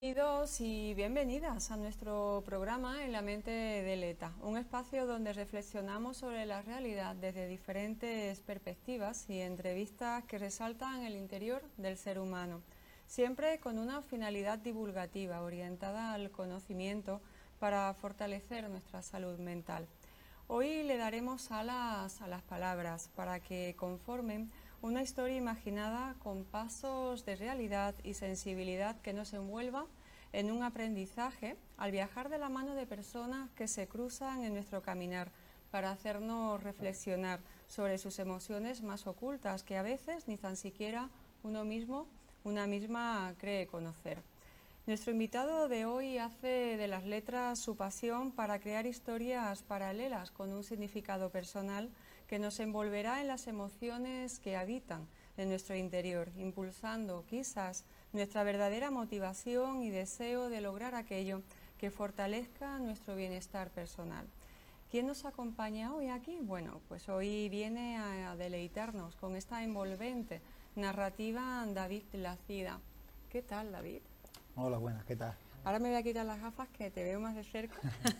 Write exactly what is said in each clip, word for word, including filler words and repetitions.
Bienvenidos y bienvenidas a nuestro programa En la mente del ETA, un espacio donde reflexionamos sobre la realidad desde diferentes perspectivas y entrevistas que resaltan el interior del ser humano, siempre con una finalidad divulgativa orientada al conocimiento para fortalecer nuestra salud mental. Hoy le daremos alas a las palabras para que conformen una historia imaginada con pasos de realidad y sensibilidad que nos envuelva en un aprendizaje al viajar de la mano de personas que se cruzan en nuestro caminar para hacernos reflexionar sobre sus emociones más ocultas que a veces ni tan siquiera uno mismo, una misma cree conocer. Nuestro invitado de hoy hace de las letras su pasión para crear historias paralelas con un significado personal que nos envolverá en las emociones que habitan en nuestro interior, impulsando quizás nuestra verdadera motivación y deseo de lograr aquello que fortalezca nuestro bienestar personal. ¿Quién nos acompaña hoy aquí? Bueno, pues hoy viene a deleitarnos con esta envolvente narrativa David Lacida. ¿Qué tal, David? Hola, buenas, ¿qué tal? Ahora me voy a quitar las gafas que te veo más de cerca.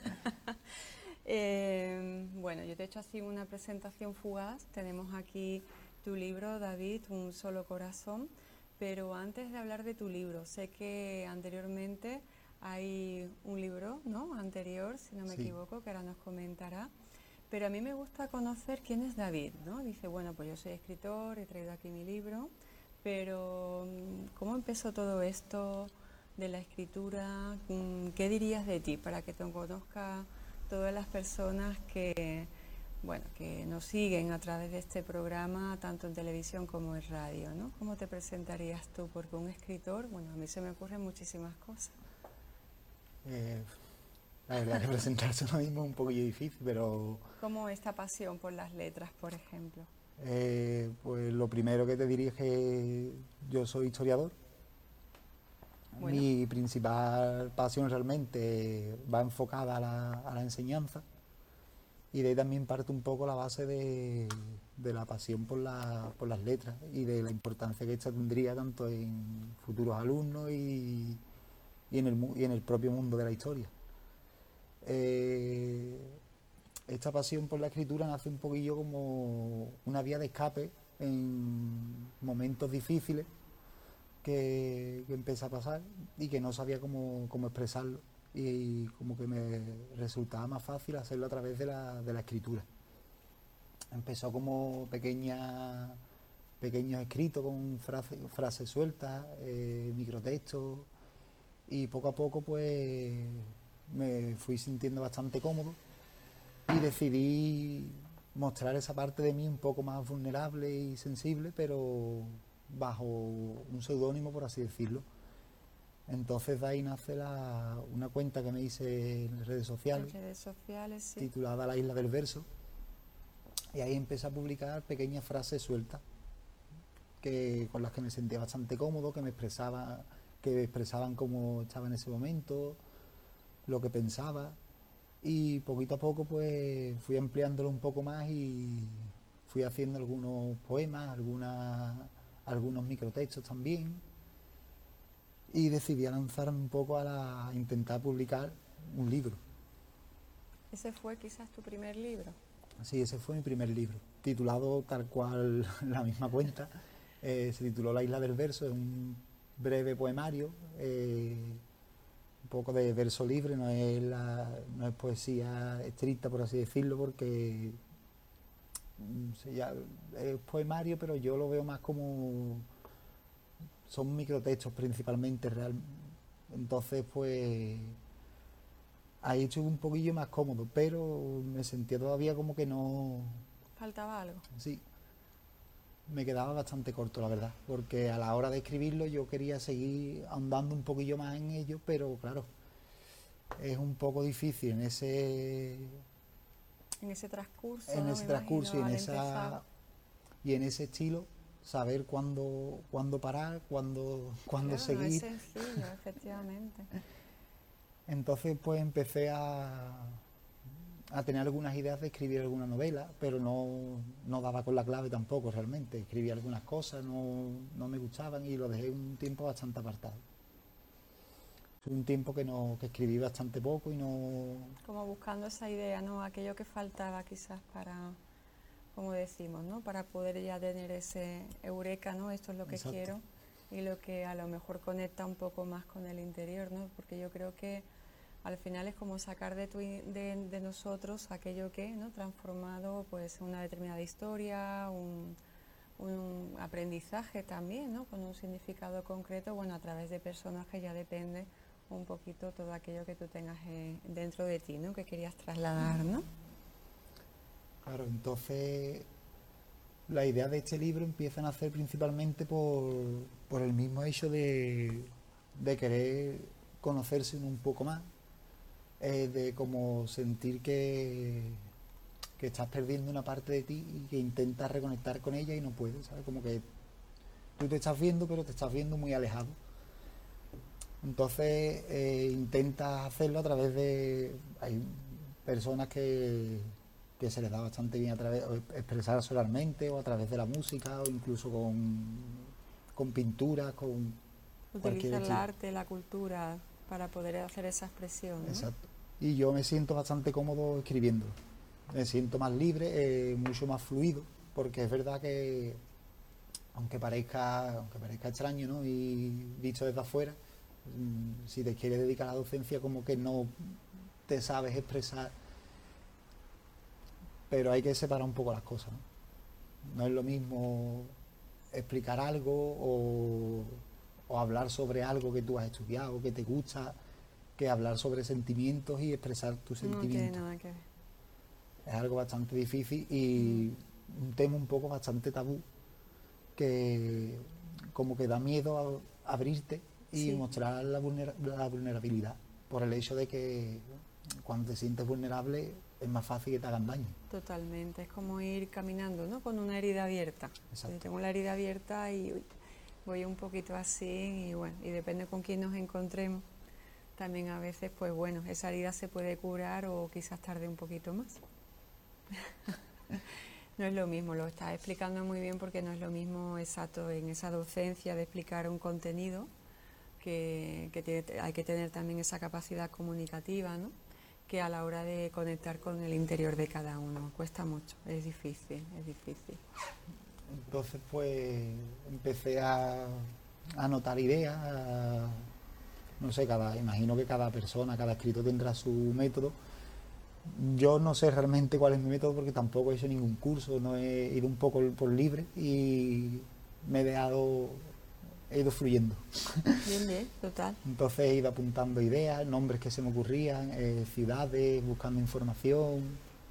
eh, bueno, yo te he hecho así una presentación fugaz. Tenemos aquí tu libro, David, Un solo corazón. Pero antes de hablar de tu libro, sé que anteriormente hay un libro, ¿no? Anterior, si no me Sí, equivoco, que ahora nos comentará. Pero a mí me gusta conocer quién es David, ¿no? Dice, bueno, pues yo soy escritor, he traído aquí mi libro, pero ¿cómo empezó todo esto de la escritura? ¿Qué dirías de ti para que te conozca todas las personas que, bueno, que nos siguen a través de este programa, tanto en televisión como en radio, ¿no? ¿Cómo te presentarías tú? Porque un escritor, bueno, a mí se me ocurren muchísimas cosas. eh, la verdad que presentarse ahora mismo es un poquillo difícil, pero ¿Cómo esta pasión por las letras, por ejemplo? eh, pues lo primero que te diría es que yo soy historiador. Bueno, Mi principal pasión realmente va enfocada a la, a la enseñanza y de ahí también parte un poco la base de, de la pasión por, la, por las letras y de la importancia que esta tendría tanto en futuros alumnos y, y en el, mu- y en el propio mundo de la historia. Eh, esta pasión por la escritura nace un poquillo como una vía de escape en momentos difíciles que, que empecé a pasar y que no sabía cómo, cómo expresarlo y como que me resultaba más fácil hacerlo a través de la, de la escritura. Empezó como pequeña, pequeños escritos con frase, frases sueltas, eh, microtextos y poco a poco pues me fui sintiendo bastante cómodo y decidí mostrar esa parte de mí un poco más vulnerable y sensible, pero bajo un seudónimo, por así decirlo. Entonces de ahí nace la, una cuenta que me hice en redes en sociales, redes sociales, sí. titulada La Isla del Verso, y ahí empecé a publicar pequeñas frases sueltas que, con las que me sentía bastante cómodo, que me expresaba, que expresaban cómo estaba en ese momento, lo que pensaba, y poquito a poco pues fui ampliándolo un poco más y fui haciendo algunos poemas, algunas, algunos microtextos también y decidí lanzarme un poco a, la, a intentar publicar un libro. Ese fue quizás tu primer libro. Así, ese fue mi primer libro, titulado tal cual la misma cuenta. Eh, se tituló La Isla del Verso, es un breve poemario, eh, un poco de verso libre, no es, la, no es poesía estricta, por así decirlo, porque mm, se llama- es poemario, pero yo lo veo más como son microtextos principalmente real. Entonces, pues ahí estuve un poquillo más cómodo, pero me sentía todavía como que no, Faltaba algo. sí, me quedaba bastante corto, la verdad, porque a la hora de escribirlo yo quería seguir ahondando un poquillo más en ello, pero claro, es un poco difícil en ese En ese transcurso, en ¿no? ese Me transcurso imagino, y en al empezar. esa y en ese estilo saber cuándo cuándo parar, cuándo cuándo Claro, no es seguir. sencillo, efectivamente. Entonces pues empecé a, a tener algunas ideas de escribir alguna novela, pero no, no daba con la clave tampoco realmente. Escribí algunas cosas, no, no me gustaban y lo dejé un tiempo bastante apartado. Fue un tiempo que, no, que escribí bastante poco y no... Como buscando esa idea, ¿no? Aquello que faltaba quizás para, como decimos, ¿no? Para poder ya tener ese eureka, ¿no? Esto es lo que Exacto. quiero, y lo que a lo mejor conecta un poco más con el interior, ¿no? Porque yo creo que al final es como sacar de, tu, de, de nosotros aquello que, ¿no? Transformado pues en una determinada historia, un, un aprendizaje también, ¿no? Con un significado concreto, bueno, a través de personas que ya depende un poquito todo aquello que tú tengas eh, dentro de ti, ¿no? Que querías trasladar, ¿no? Claro, entonces la idea de este libro empieza a nacer principalmente por, por el mismo hecho de, de querer conocerse un poco más, eh, de como sentir que, que estás perdiendo una parte de ti y que intentas reconectar con ella y no puedes, ¿sabes? Como que tú te estás viendo, pero te estás viendo muy alejado. Entonces eh, intentas hacerlo a través de... Hay personas que, que se les da bastante bien a través o expresar solarmente o a través de la música o incluso con, con pinturas, con cualquier Utilizar el estilo. arte, la cultura para poder hacer esa expresión, ¿no? Exacto. Y yo me siento bastante cómodo escribiendo. Me siento más libre, eh, mucho más fluido, porque es verdad que aunque parezca, aunque parezca extraño, ¿no? Y visto desde afuera, mmm, si te quieres dedicar a la docencia como que no te sabes expresar, pero hay que separar un poco las cosas, ¿no? No es lo mismo explicar algo o, o hablar sobre algo que tú has estudiado, que te gusta, que hablar sobre sentimientos y expresar tus No tiene sentimientos. nada que ver. Es algo bastante difícil y Mm. un tema un poco bastante tabú que como que da miedo a abrirte y Sí, mostrar la, vulnera- la vulnerabilidad por el hecho de que cuando te sientes vulnerable es más fácil que te hagan daño. totalmente. Es como ir caminando, ¿no? Con una herida abierta. Exacto. Yo tengo la herida abierta y uy, voy un poquito así y bueno, y depende con quién nos encontremos. También a veces, pues bueno, esa herida se puede curar o quizás tarde un poquito más. No es lo mismo, lo estás explicando muy bien porque no es lo mismo exacto en esa docencia de explicar un contenido, que, que tiene, hay que tener también esa capacidad comunicativa, ¿no? Que a la hora de conectar con el interior de cada uno. Cuesta mucho, es difícil, es difícil. Entonces pues empecé a, a anotar ideas, a- no sé, cada, imagino que cada persona, cada escritor tendrá su método. Yo no sé realmente cuál es mi método porque tampoco he hecho ningún curso, no he ido un poco por libre y me he dejado, he ido fluyendo. Bien, bien, total. Entonces he ido apuntando ideas, nombres que se me ocurrían, eh, ciudades, buscando información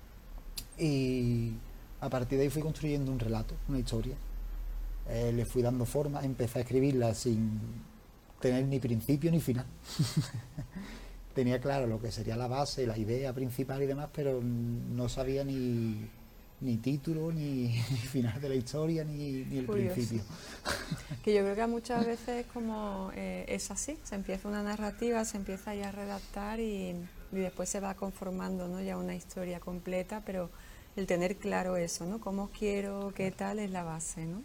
y a partir de ahí fui construyendo un relato, una historia. Eh, le fui dando forma, empecé a escribirla sin tener ni principio ni final. Tenía claro lo que sería la base, la idea principal y demás, pero no sabía ni, ni título, ni, ni final de la historia, ni, ni el Curioso. principio. Que yo creo que muchas veces como eh, es así, se empieza una narrativa, se empieza ya a redactar y, y después se va conformando, ¿no? Ya una historia completa, pero el tener claro eso, ¿no? Cómo quiero, qué tal es la base, ¿no?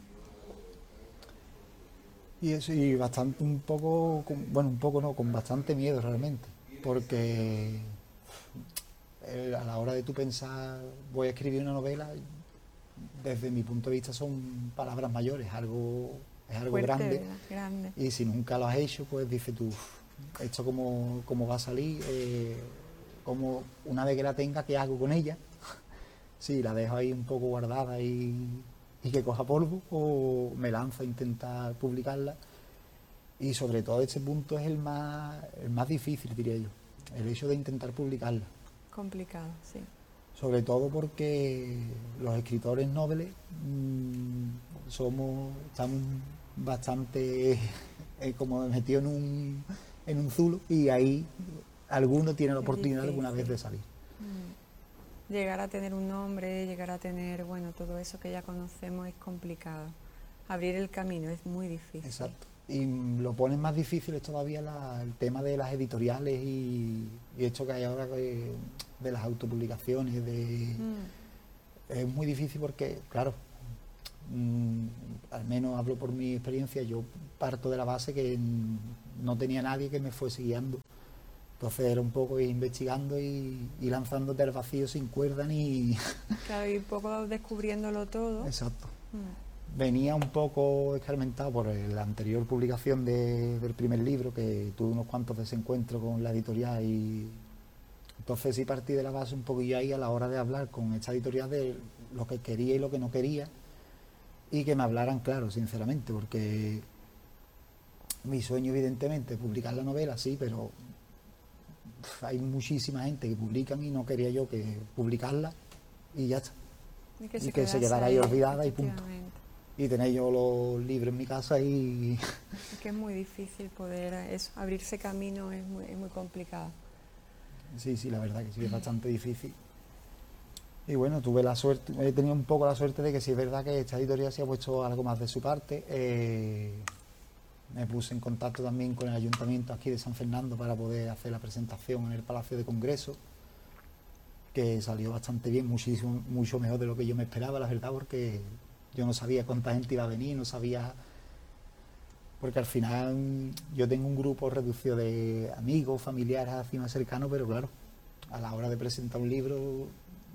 Y eso, y bastante, un poco, con- bueno, un poco no, con bastante miedo realmente, porque eh, a la hora de tú pensar, voy a escribir una novela, desde mi punto de vista son palabras mayores, algo, es algo Fuerte, grande, ¿verdad? Grande. y si nunca lo has hecho, pues dices tú, "Uf, esto cómo, cómo va a salir, eh, como una vez que la tenga, ¿qué hago con ella? Si la dejo ahí un poco guardada y, y que coja polvo, o me lanzo a intentar publicarla. Y sobre todo este punto es el más, el más difícil, diría yo, el hecho de intentar publicarla. Complicado, sí. Sobre todo porque los escritores nobles mmm, somos, estamos bastante eh, como metidos en un, en un zulo y ahí alguno tiene la Es oportunidad alguna vez difícil. de salir. Mm. Llegar a tener un nombre, llegar a tener, bueno, todo eso que ya conocemos es complicado. Abrir el camino es muy difícil. Exacto. Y lo ponen más difícil es todavía la- el tema de las editoriales y, y esto que hay ahora de, de las autopublicaciones. De, Mm. es muy difícil porque, claro, mm, al menos hablo por mi experiencia, yo parto de la base que mm, no tenía nadie que me fuese guiando. Entonces era un poco ir investigando y, y lanzándote al vacío sin cuerda ni... Claro, y un poco descubriéndolo todo. Exacto. Mm. Venía un poco escarmentado por la anterior publicación de, del primer libro, que tuve unos cuantos desencuentros con la editorial, y entonces sí partí de la base un poquillo ahí a la hora de hablar con esta editorial de lo que quería y lo que no quería, y que me hablaran claro, sinceramente, porque mi sueño evidentemente es publicar la novela, sí, pero hay muchísima gente que publican y no quería yo que publicarla y ya está. Y que, y se, que se quedara ahí olvidada y punto. Y tener yo los libros en mi casa y... Es que es muy difícil poder eso, abrirse camino, es muy, es muy complicado. Sí, sí, la verdad que sí, es bastante difícil. Y bueno, tuve la suerte, he tenido un poco la suerte de que sí es verdad que esta editorial se ha puesto algo más de su parte. Eh, me puse en contacto también con el ayuntamiento aquí de San Fernando para poder hacer la presentación en el Palacio de Congreso, que salió bastante bien, muchísimo, mucho mejor de lo que yo me esperaba, la verdad, porque yo no sabía cuánta gente iba a venir, no sabía... Porque al final yo tengo un grupo reducido de amigos, familiares, así más cercanos, pero claro, a la hora de presentar un libro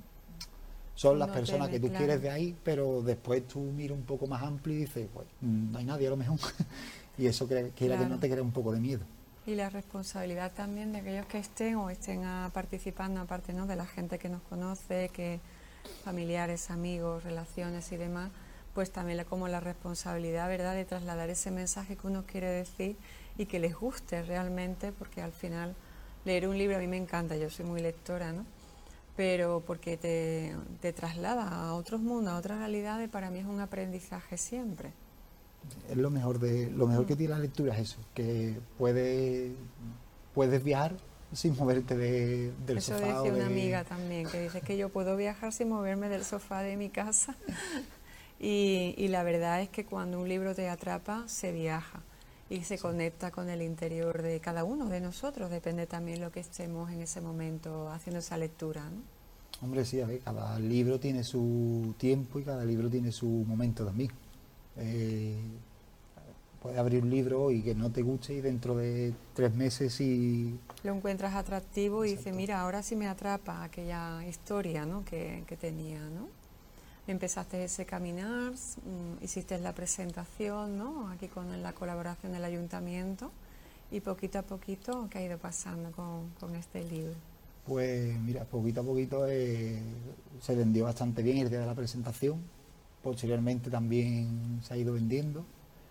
son las no personas te, que tú claro. quieres de ahí, pero después tú miras un poco más amplio y dices, pues no hay nadie a lo mejor. Y eso quiera que Claro. no te crea un poco de miedo. Y la responsabilidad también de aquellos que estén o estén a, participando, aparte, ¿no?, de la gente que nos conoce, que familiares, amigos, relaciones y demás, pues también la, como la responsabilidad, ¿verdad?, de trasladar ese mensaje que uno quiere decir y que les guste realmente, porque al final leer un libro a mí me encanta, yo soy muy lectora, ¿no?, pero porque te, te traslada a otros mundos, a otras realidades, para mí es un aprendizaje siempre. Es lo mejor de lo mejor que tiene la lectura, es eso, que puedes puedes viajar sin moverte de, del eso sofá. Eso decía o de... una amiga también, que dice que yo puedo viajar sin moverme del sofá de mi casa. y, y la verdad es que cuando un libro te atrapa, se viaja y se sí. conecta con el interior de cada uno de nosotros, depende también lo que estemos en ese momento haciendo esa lectura, ¿no? Hombre, sí, a ver, cada libro tiene su tiempo y cada libro tiene su momento también. Eh, puedes abrir un libro y que no te guste y dentro de tres meses y... lo encuentras atractivo. Exacto. Y dices, mira, ahora sí me atrapa aquella historia, ¿no?, que, que tenía, ¿no? Empezaste ese caminar, mmm, hiciste la presentación, ¿no?, aquí con la colaboración del ayuntamiento, y poquito a poquito, ¿qué ha ido pasando con, con este libro? Pues mira, poquito a poquito eh, se vendió bastante bien el día de la presentación. Posteriormente también se ha ido vendiendo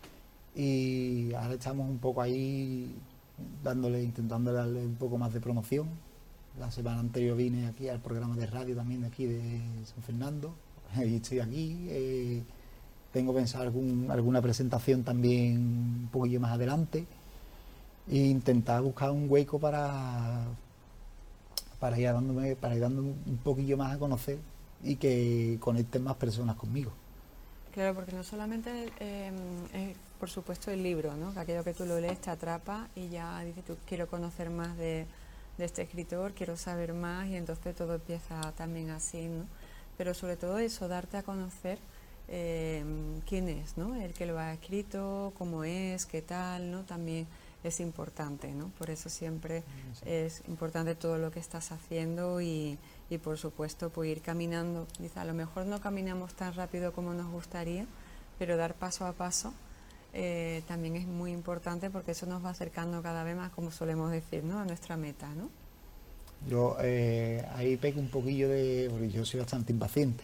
y ahora estamos un poco ahí dándole, intentando darle un poco más de promoción. La semana anterior vine aquí al programa de radio también de aquí de San Fernando y estoy aquí. Eh, tengo pensado algún, alguna presentación también un poquillo más adelante e intentar buscar un hueco para, para ir dándome, para ir dando un poquillo más a conocer y que conecten más personas conmigo. Claro, porque no solamente eh, es, por supuesto, el libro, ¿no?, que aquello que tú lo lees te atrapa y ya dices tú, quiero conocer más de, de este escritor, quiero saber más, y entonces todo empieza también así, ¿no? Pero sobre todo eso, darte a conocer eh, quién es, ¿no?, el que lo ha escrito, cómo es, qué tal, ¿no?, también es importante, ¿no? Por eso siempre sí. es importante todo lo que estás haciendo y, y por supuesto pues ir caminando. Dice, a lo mejor no caminamos tan rápido como nos gustaría, pero dar paso a paso eh, también es muy importante, porque eso nos va acercando cada vez más, como solemos decir, ¿no?, a nuestra meta, ¿no? Yo eh, ahí pego un poquillo de... porque yo soy bastante impaciente.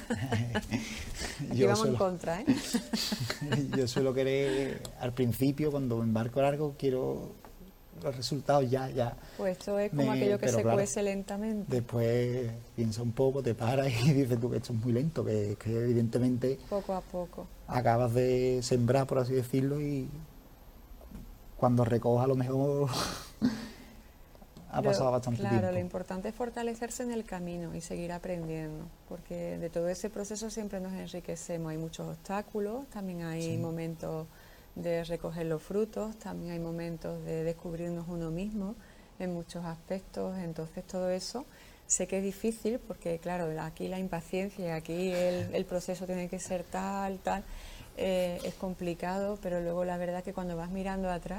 Aquí yo vamos suelo, en contra, ¿eh? Yo suelo querer, al principio, cuando embarco en algo, quiero los resultados ya, ya. Pues esto es como me, aquello que se claro, cuece lentamente. Después piensa un poco, te paras y dices tú que esto es muy lento, que, que evidentemente... poco a poco. Acabas de sembrar, por así decirlo, y cuando recojas a lo mejor... ha pasado bastante claro, tiempo. Claro, lo importante es fortalecerse en el camino y seguir aprendiendo, porque de todo ese proceso siempre nos enriquecemos. Hay muchos obstáculos, también hay sí. momentos de recoger los frutos, también hay momentos de descubrirnos uno mismo en muchos aspectos. Entonces todo eso sé que es difícil, porque claro, aquí la impaciencia, aquí el, el proceso tiene que ser tal, tal, eh, es complicado, pero luego la verdad que cuando vas mirando atrás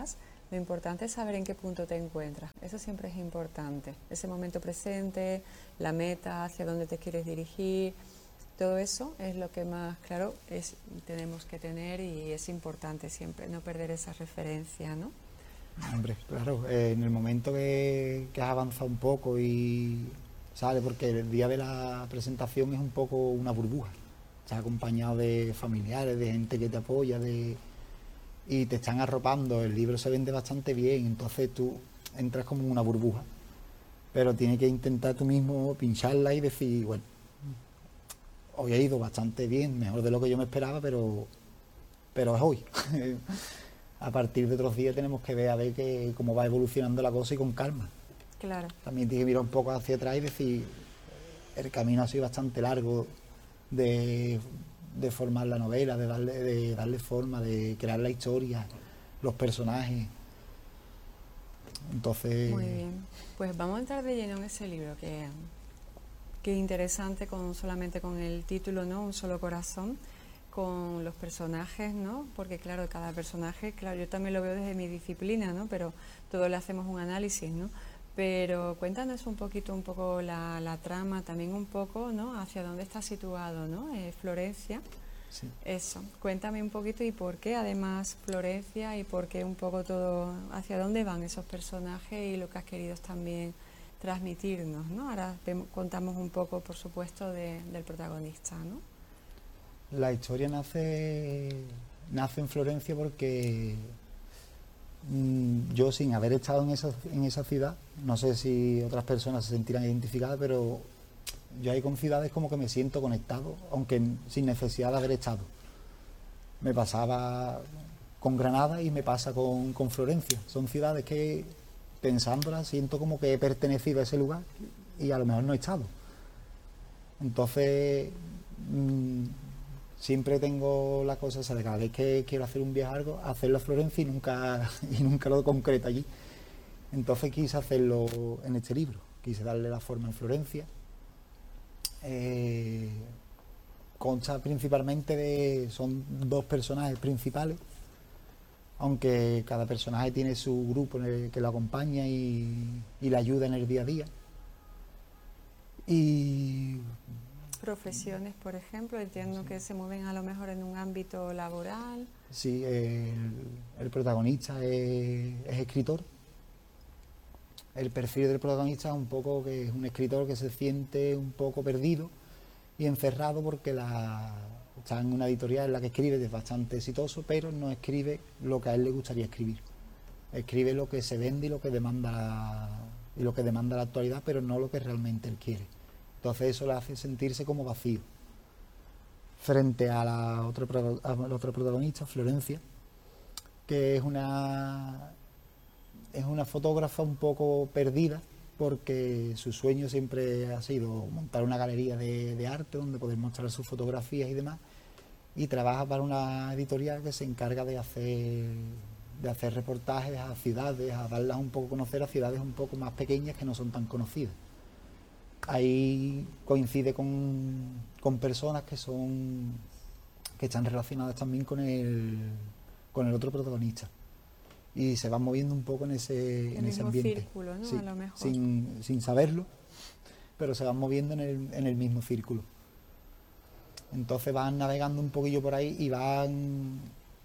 Lo importante es saber en qué punto te encuentras. Eso siempre es importante. Ese momento presente, la meta, hacia dónde te quieres dirigir, todo eso es lo que más claro es, tenemos que tener, y es importante siempre no perder esa referencia, ¿no? Hombre, claro, eh, en el momento que, que has avanzado un poco y sale, porque el día de la presentación es un poco una burbuja. Estás acompañado de familiares, de gente que te apoya, de y te están arropando, el libro se vende bastante bien, entonces tú entras como en una burbuja, pero tienes que intentar tú mismo pincharla y decir, bueno, hoy ha ido bastante bien, mejor de lo que yo me esperaba, pero pero es hoy. A partir de otros días tenemos que ver a ver que, cómo va evolucionando la cosa y con calma. Claro. También tienes que mirar un poco hacia atrás y decir, el camino ha sido bastante largo de de formar la novela, de darle, de darle forma, de crear la historia, los personajes. Entonces... Muy bien. Pues vamos a entrar de lleno en ese libro, que, que interesante, con solamente con el título, ¿no? Un solo corazón, con los personajes, ¿no? Porque claro, cada personaje, claro, yo también lo veo desde mi disciplina, ¿no? Pero todos le hacemos un análisis, ¿no? Pero cuéntanos un poquito, un poco la, la trama, también un poco, ¿no? Hacia dónde está situado, ¿no? Eh, Florencia. Sí. Eso. Cuéntame un poquito y por qué, además, Florencia, y por qué un poco todo, hacia dónde van esos personajes y lo que has querido también transmitirnos, ¿no? Ahora vemos, contamos un poco, por supuesto, de, del protagonista, ¿no? La historia nace, nace en Florencia porque yo, sin haber estado en esa, en esa ciudad, no sé si otras personas se sentirán identificadas, pero yo hay con ciudades como que me siento conectado, aunque sin necesidad de haber estado. Me pasaba con Granada y me pasa con, con Florencia. Son ciudades que, pensándolas, siento como que he pertenecido a ese lugar y a lo mejor no he estado. Entonces, mmm, siempre tengo la cosa esa de cada vez que quiero hacer un viaje a algo, hacerlo a Florencia y nunca, y nunca lo concreto allí. Entonces quise hacerlo en este libro, quise darle la forma en Florencia. Eh, consta principalmente de, son dos personajes principales, aunque cada personaje tiene su grupo en el que lo acompaña y, y le ayuda en el día a día. Y profesiones, por ejemplo, entiendo sí. que se mueven a lo mejor en un ámbito laboral. Sí, el, el protagonista es, es escritor. El perfil del protagonista es un poco que es un escritor que se siente un poco perdido y encerrado porque la, está en una editorial en la que escribe, es bastante exitoso, pero no escribe lo que a él le gustaría escribir. Escribe lo que se vende y lo que demanda y lo que demanda la actualidad, pero no lo que realmente él quiere. Entonces eso le hace sentirse como vacío. Frente a la otra, a la otra protagonista, Florencia, que es una es una fotógrafa un poco perdida, porque su sueño siempre ha sido montar una galería de, de arte donde poder mostrar sus fotografías y demás, y trabaja para una editorial que se encarga de hacer de hacer reportajes a ciudades, a darlas un poco a conocer a ciudades un poco más pequeñas que no son tan conocidas. Ahí coincide con, con personas que son que están relacionadas también con el con el otro protagonista y se van moviendo un poco en ese, el en ese ambiente, círculo, ¿no? sí, a lo mejor. sin, sin saberlo, pero se van moviendo en el, en el mismo círculo. Entonces van navegando un poquillo por ahí y van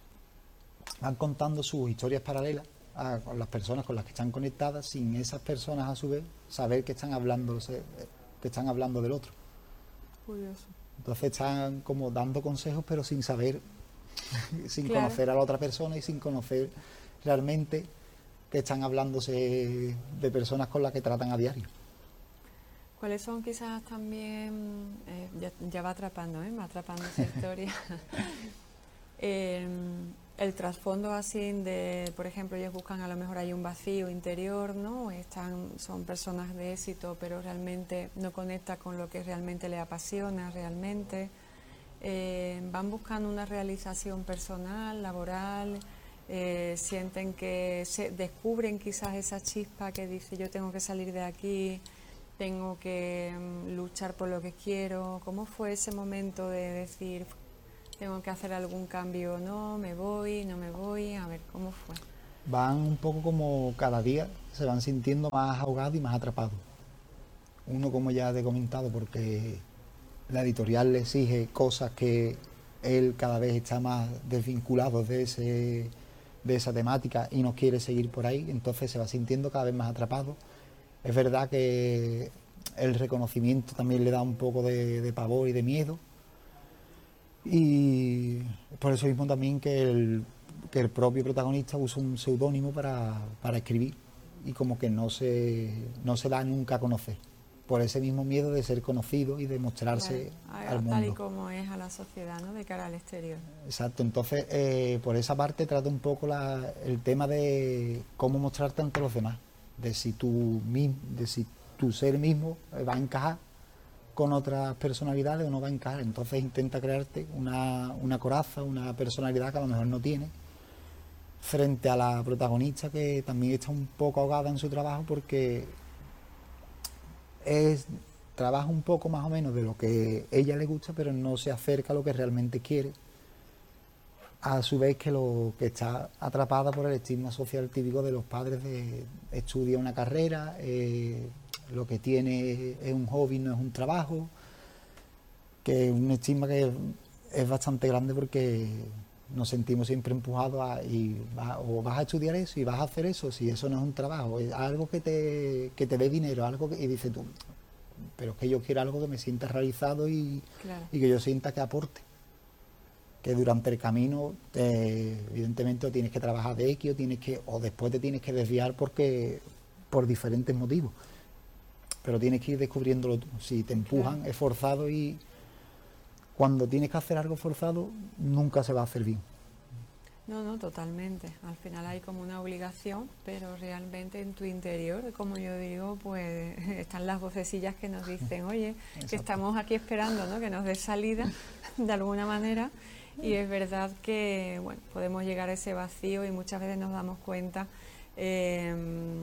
van contando sus historias paralelas a, a las personas con las que están conectadas, sin esas personas a su vez saber que están hablando que están hablando del otro. Curioso. Entonces están como dando consejos pero sin saber, sin claro. conocer a la otra persona y sin conocer realmente que están hablándose de personas con las que tratan a diario. ¿Cuáles son quizás también, eh, ya, ya va atrapando, ¿eh? va atrapando esa historia, eh, el trasfondo así de, por ejemplo, ellos buscan a lo mejor hay un vacío interior, ¿no? Están, son personas de éxito, pero realmente no conecta con lo que realmente les apasiona, realmente. Eh, van buscando una realización personal, laboral, eh, sienten que se descubren quizás esa chispa que dice yo tengo que salir de aquí, tengo que um, luchar por lo que quiero. ¿Cómo fue ese momento de decir tengo que hacer algún cambio, no, me voy, no me voy? A ver, ¿cómo fue? van un poco como cada día se van sintiendo más ahogados y más atrapados. Uno, como ya te he comentado, porque la editorial le exige cosas que él cada vez está más desvinculado de, ese, de esa temática y no quiere seguir por ahí, entonces se va sintiendo cada vez más atrapado. Es verdad que el reconocimiento también le da un poco de, de pavor y de miedo, y por eso mismo también que el, que el propio protagonista usa un seudónimo para, para escribir, y como que no se, no se da nunca a conocer, por ese mismo miedo de ser conocido y de mostrarse claro, al mundo. Tal y como es a la sociedad, ¿no? De cara al exterior. Exacto, entonces eh, por esa parte trata un poco la, el tema de cómo mostrarte ante los demás, de si tú, de si tu ser mismo va a encajar con otras personalidades o no va a encajar. Entonces intenta crearte una, una coraza, una personalidad que a lo mejor no tiene, frente a la protagonista, que también está un poco ahogada en su trabajo porque es, trabaja un poco más o menos de lo que ella le gusta, pero no se acerca a lo que realmente quiere, a su vez que lo que está atrapada por el estigma social típico de los padres de estudia una carrera, eh, lo que tiene es un hobby, no es un trabajo, que es un estigma que es bastante grande porque nos sentimos siempre empujados a y va, o vas a estudiar eso y vas a hacer eso, si eso no es un trabajo, es algo que te, que te dé dinero, algo que, y dices tú, pero es que yo quiero algo que me sienta realizado y, claro. y que yo sienta que aporte. Que durante el camino, eh, evidentemente, o tienes que trabajar de X o, tienes que, o después te tienes que desviar porque por diferentes motivos. Pero tienes que ir descubriéndolo tú. Si te empujan, claro. es forzado, y cuando tienes que hacer algo forzado, nunca se va a hacer bien. No, no, totalmente. Al final hay como una obligación, pero realmente en tu interior, como yo digo, pues están las vocecillas que nos dicen, oye, Exacto. que estamos aquí esperando, ¿no? Que nos dé salida de alguna manera. Y es verdad que bueno, podemos llegar a ese vacío y muchas veces nos damos cuenta eh,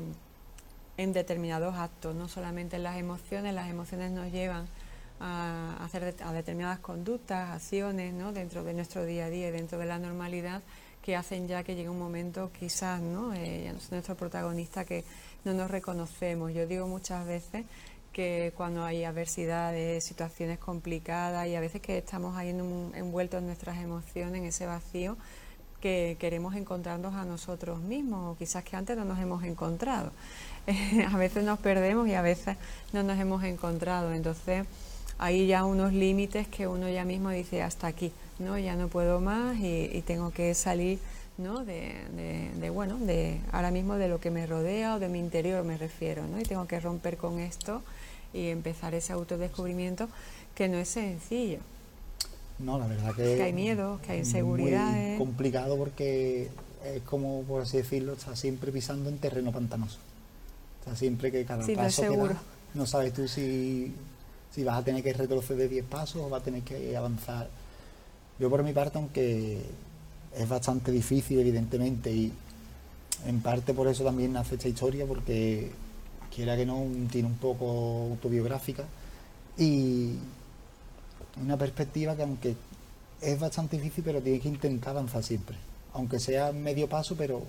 en determinados actos, no solamente en las emociones. Las emociones nos llevan a hacer de, a determinadas conductas, acciones, ¿no? dentro de nuestro día a día y dentro de la normalidad, que hacen ya que llegue un momento quizás, ¿no? Eh, ya no es nuestro protagonista, que no nos reconocemos. Yo digo muchas veces que cuando hay adversidades, situaciones complicadas y a veces que estamos ahí en un, envueltos en nuestras emociones, en ese vacío, que queremos encontrarnos a nosotros mismos, o quizás que antes no nos hemos encontrado. Eh, a veces nos perdemos y a veces no nos hemos encontrado. Entonces hay ya unos límites que uno ya mismo dice hasta aquí, ¿no? Ya no puedo más y, y tengo que salir, ¿no? De, de, de, bueno, de ahora mismo de lo que me rodea o de mi interior me refiero, ¿no? Y tengo que romper con esto y empezar ese autodescubrimiento, que no es sencillo. No, la verdad que, que hay miedo, que hay inseguridades. Es muy complicado porque es como, por así decirlo, está siempre pisando en terreno pantanoso. Está siempre que cada sí, paso no, que das, no sabes tú si, si vas a tener que retroceder diez pasos o vas a tener que avanzar. Yo por mi parte, aunque es bastante difícil evidentemente, y en parte por eso también nace esta historia, porque quiera que no, tiene un poco autobiográfica y una perspectiva que, aunque es bastante difícil, pero tienes que intentar avanzar siempre, aunque sea medio paso, pero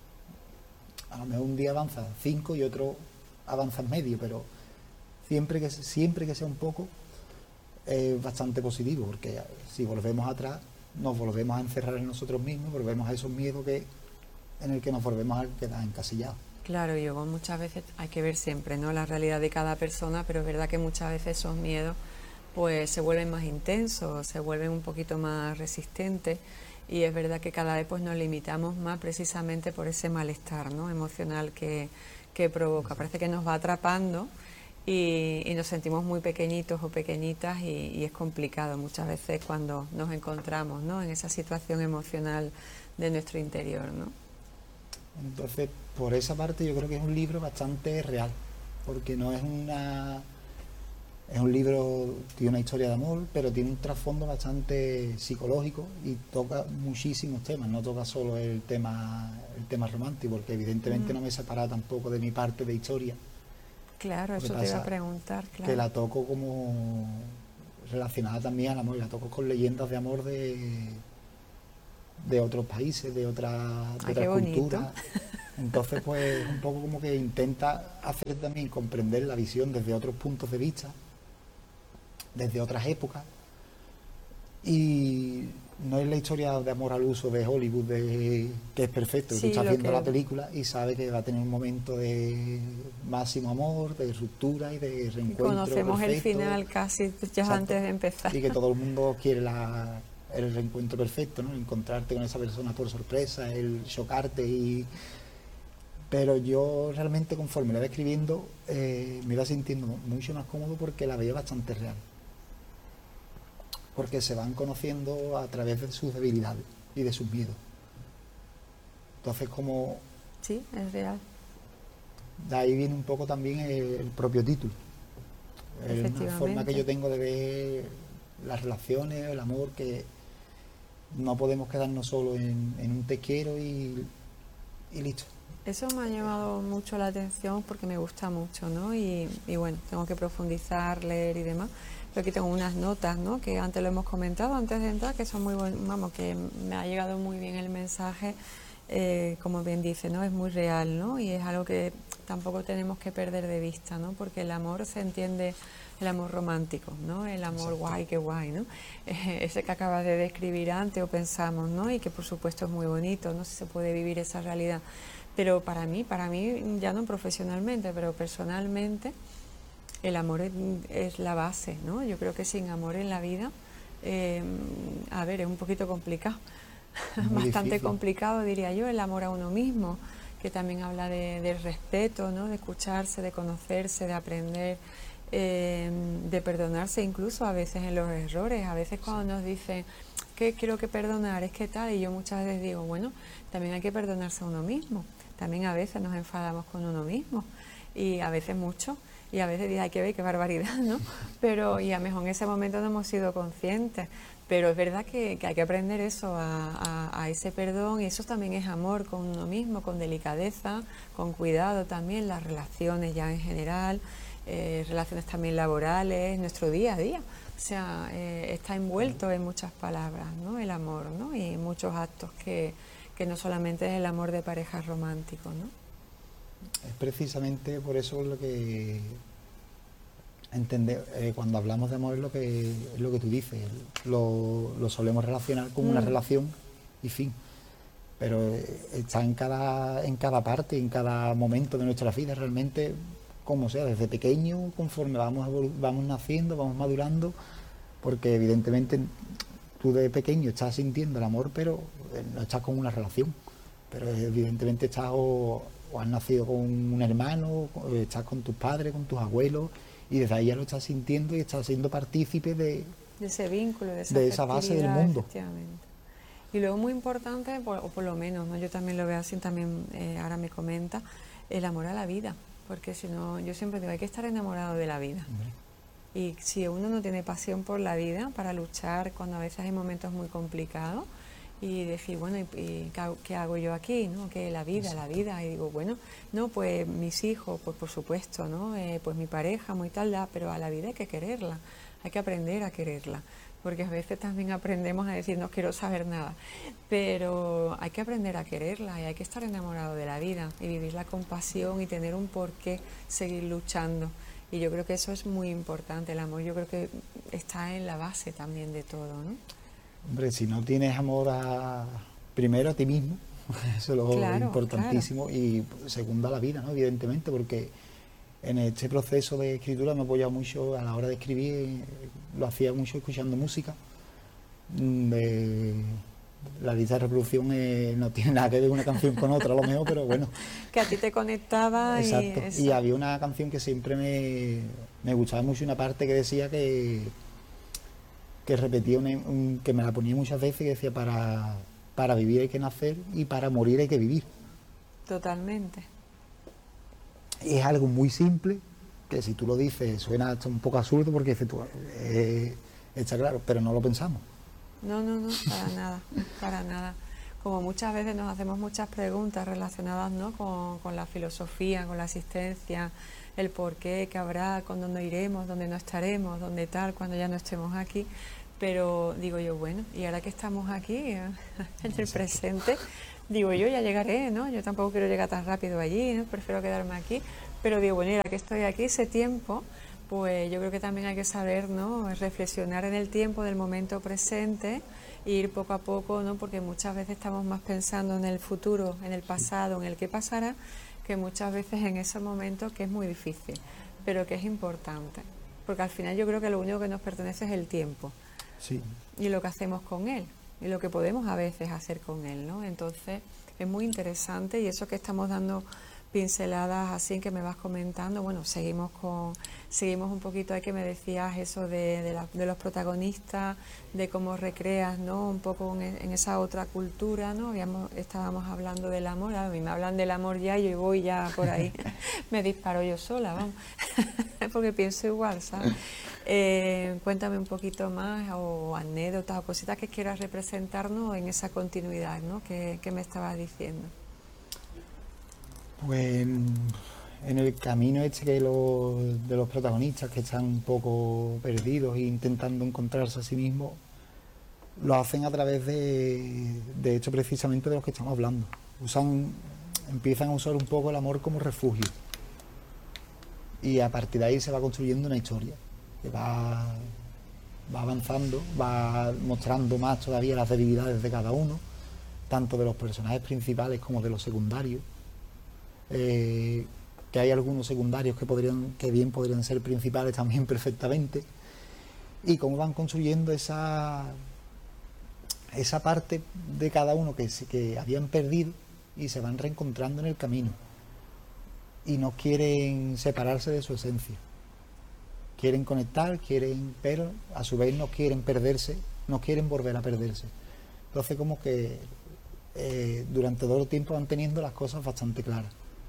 a lo mejor un día avanzas cinco y otro avanzas medio, pero siempre que siempre que sea un poco es bastante positivo, porque si volvemos atrás nos volvemos a encerrar en nosotros mismos, volvemos a esos miedos que en el que nos volvemos a quedar encasillados. Claro, yo muchas veces hay que ver siempre, ¿no?, la realidad de cada persona, pero es verdad que muchas veces esos miedos pues se vuelven más intensos, se vuelven un poquito más resistentes, y es verdad que cada vez pues nos limitamos más precisamente por ese malestar, ¿no?, emocional que, que provoca. Parece que nos va atrapando y, y nos sentimos muy pequeñitos o pequeñitas, y, y es complicado muchas veces cuando nos encontramos, ¿no?, en esa situación emocional de nuestro interior, ¿no? Entonces, por esa parte yo creo que es un libro bastante real, porque no es una... Es un libro, tiene una historia de amor, pero tiene un trasfondo bastante psicológico y toca muchísimos temas, no toca solo el tema el tema romántico, porque evidentemente mm. no me he separado tampoco de mi parte de historia. Claro, eso te iba a preguntar, claro. Que la toco como relacionada también al amor, y la toco con leyendas de amor de de otros países, de, otra, de Ay, otras qué bonito. culturas. Entonces, pues un poco como que intenta hacer también comprender la visión desde otros puntos de vista, desde otras épocas. Y no es la historia de amor al uso de Hollywood, de, que es perfecto, Sí, tú estás lo viendo que- la película y sabes que va a tener un momento de máximo amor, de ruptura y de Y reencuentro conocemos el perfecto. final casi ya Exacto. antes de empezar. Y que todo el mundo quiere la, el reencuentro perfecto, ¿no? Encontrarte con esa persona por sorpresa, el chocarte y... Pero yo realmente conforme la iba escribiendo eh, me iba sintiendo mucho más cómodo porque la veía bastante real. Porque se van conociendo a través de sus debilidades y de sus miedos. Entonces, como Sí, es real. de ahí viene un poco también el, el propio título. Es una forma que Efectivamente. yo tengo de ver las relaciones, el amor, que no podemos quedarnos solo en, en un te quiero y, y listo. Eso me ha llamado mucho la atención porque me gusta mucho, ¿no? Y, y bueno, tengo que profundizar, leer y demás. Pero aquí tengo unas notas, ¿no? Que antes lo hemos comentado, antes de entrar, que son muy buenas, vamos, que me ha llegado muy bien el mensaje, eh, como bien dice, ¿no? Es muy real, ¿no? Y es algo que tampoco tenemos que perder de vista, ¿no? Porque el amor se entiende, el amor romántico, ¿no? El amor Exacto. guay, qué guay, ¿no? Eh, ese que acabas de describir antes o pensamos, ¿no? Y que por supuesto es muy bonito, no sé si se puede vivir esa realidad. Pero para mí, para mí, ya no profesionalmente, pero personalmente, el amor es, es la base, ¿no? Yo creo que sin amor en la vida, eh, a ver, es un poquito complicado, Muy bastante difícil. complicado diría yo, el amor a uno mismo, que también habla de, del respeto, ¿no? De escucharse, de conocerse, de aprender, eh, de perdonarse incluso a veces en los errores, a veces cuando nos dicen que quiero que perdonar, es que tal, y yo muchas veces digo, bueno, también hay que perdonarse a uno mismo, también a veces nos enfadamos con uno mismo, y a veces mucho, y a veces dice, hay que ver qué barbaridad, ¿no? Pero, y a lo mejor en ese momento no hemos sido conscientes, pero es verdad que, que hay que aprender eso, a, a, a ese perdón, y eso también es amor con uno mismo, con delicadeza, con cuidado también, las relaciones ya en general, eh, relaciones también laborales, nuestro día a día. O sea, eh, está envuelto en muchas palabras, ¿no? El amor, ¿no? Y muchos actos que, que no solamente es el amor de pareja romántico, ¿no? Es precisamente por eso lo que entender, eh, cuando hablamos de amor es lo que, es lo que tú dices, lo, lo solemos relacionar con una Mm. relación y fin. Pero eh, está en cada, en cada parte, en cada momento de nuestra vida, realmente, como sea, desde pequeño, conforme vamos, evolu- vamos naciendo, vamos madurando, porque evidentemente tú de pequeño estás sintiendo el amor, pero eh, no estás con una relación. Pero evidentemente estás o, o has nacido con un hermano, o estás con tus padres, con tus abuelos, y desde ahí ya lo estás sintiendo y estás siendo partícipe de, De ese vínculo, de esa de esa base del afectividad, mundo. efectivamente. Y luego muy importante, por- o por lo menos, ¿no? Yo también lo veo así, también eh, ahora me comenta, el amor a la vida, porque si no, yo siempre digo, hay que estar enamorado de la vida. Hombre, Y si uno no tiene pasión por la vida, para luchar cuando a veces hay momentos muy complicados, y decir, bueno, ¿y, y qué, hago, qué hago yo aquí? ¿No? Que la vida, la vida. Y digo, bueno, no, pues mis hijos, pues por supuesto, ¿no? Eh, pues mi pareja, muy tal, da, pero a la vida hay que quererla, hay que aprender a quererla. Porque a veces también aprendemos a decir, no quiero saber nada, pero hay que aprender a quererla y hay que estar enamorado de la vida y vivirla con pasión y tener un porqué seguir luchando. Y yo creo que eso es muy importante, el amor yo creo que está en la base también de todo, ¿no? hombre, si no tienes amor a, primero a ti mismo, eso es lo Claro, importantísimo, y segundo a la vida, ¿no? Evidentemente, porque en este proceso de escritura me he apoyado mucho a la hora de escribir, eh, lo hacía mucho escuchando música. Mm, de- la lista de reproducción eh, no tiene nada que ver una canción con otra, a lo mejor, pero bueno, Que a ti te conectaba y... exacto. Y Exacto. había una canción que siempre me, me gustaba mucho, una parte que decía que, que repetía, una- un- que me la ponía muchas veces, que decía, para, para vivir hay que nacer y para morir hay que vivir. Totalmente. Y es algo muy simple, que si tú lo dices suena hasta un poco absurdo porque dices tú, eh, está claro, pero no lo pensamos. No, no, no, para nada, para nada. Como muchas veces nos hacemos muchas preguntas relacionadas, ¿no? con, con la filosofía, con la existencia, el por qué, qué habrá, con dónde iremos, dónde no estaremos, dónde tal, cuando ya no estemos aquí. Pero digo yo, bueno, y ahora que estamos aquí, en el presente, digo yo, ya llegaré, ¿no? Yo tampoco quiero llegar tan rápido allí, ¿no? Prefiero quedarme aquí. Pero digo, bueno, y ahora que estoy aquí ese tiempo, pues yo creo que también hay que saber, ¿no? Reflexionar en el tiempo del momento presente e ir poco a poco, ¿no? Porque muchas veces estamos más pensando en el futuro, en el pasado, en el que pasará, que muchas veces en ese momento que es muy difícil, pero que es importante. Porque al final yo creo que lo único que nos pertenece es el tiempo. Sí. Y lo que hacemos con él, y lo que podemos a veces hacer con él, ¿no? Entonces es muy interesante, y eso que estamos dando pinceladas así que me vas comentando, bueno, seguimos con seguimos un poquito ahí que me decías eso de, de, la, de los protagonistas, de cómo recreas, ¿no? Un poco en, en esa otra cultura, ¿no? Habíamos, estábamos hablando del amor, a mí me hablan del amor ya y yo voy ya por ahí, me disparo yo sola, vamos, porque pienso igual, ¿sabes? Eh, cuéntame un poquito más, o anécdotas o cositas que quieras representarnos en esa continuidad, ¿no? que, que me estabas diciendo. Pues en, en el camino este que los, de los protagonistas que están un poco perdidos e intentando encontrarse a sí mismos, lo hacen a través de, de hecho precisamente de los que estamos hablando. Usan, empiezan a usar un poco el amor como refugio. Y a partir de ahí se va construyendo una historia que va, va avanzando, va mostrando más todavía las debilidades de cada uno, tanto de los personajes principales como de los secundarios. Eh, que hay algunos secundarios que podrían que bien podrían ser principales también perfectamente, y cómo van construyendo esa esa parte de cada uno que, que habían perdido y se van reencontrando en el camino y no quieren separarse de su esencia, quieren conectar, quieren, pero a su vez no quieren perderse, no quieren volver a perderse. Entonces como que eh, durante todo el tiempo van teniendo las cosas bastante claras.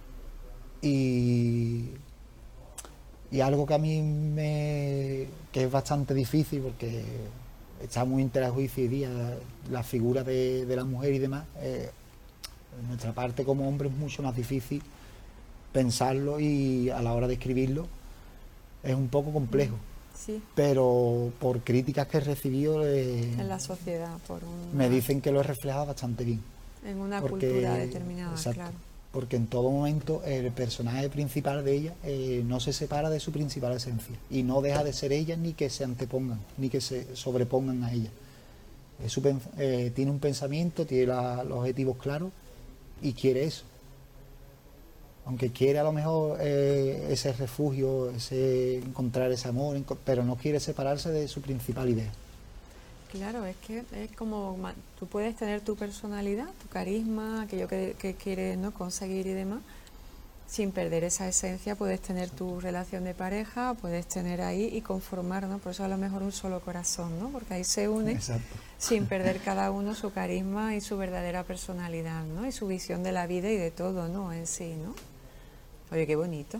Y, y algo que a mí me que es bastante difícil, porque está muy interjuicio hoy día la figura de, de la mujer y demás, eh, en nuestra parte como hombre es mucho más difícil pensarlo, y a la hora de escribirlo es un poco complejo. Sí. Pero por críticas que he recibido eh, en la sociedad, por un, me dicen que lo he reflejado bastante bien. En una porque, cultura determinada, exacto, claro. Porque en todo momento el personaje principal de ella eh, no se separa de su principal esencia y no deja de ser ella, ni que se antepongan, ni que se sobrepongan a ella. Es su, eh, tiene un pensamiento, tiene la, los objetivos claros y quiere eso. Aunque quiere a lo mejor eh, ese refugio, ese encontrar ese amor, pero no quiere separarse de su principal idea. Claro, es que es como tú puedes tener tu personalidad, tu carisma, aquello que, que quieres, ¿no?, conseguir y demás, sin perder esa esencia. Puedes tener tu relación de pareja, puedes tener ahí y conformar, ¿no? Por eso a lo mejor un solo corazón, ¿no? Porque ahí se une. Exacto. Sin perder cada uno su carisma y su verdadera personalidad, ¿no? Y su visión de la vida y de todo, ¿no?, en sí, ¿no? Oye, qué bonito.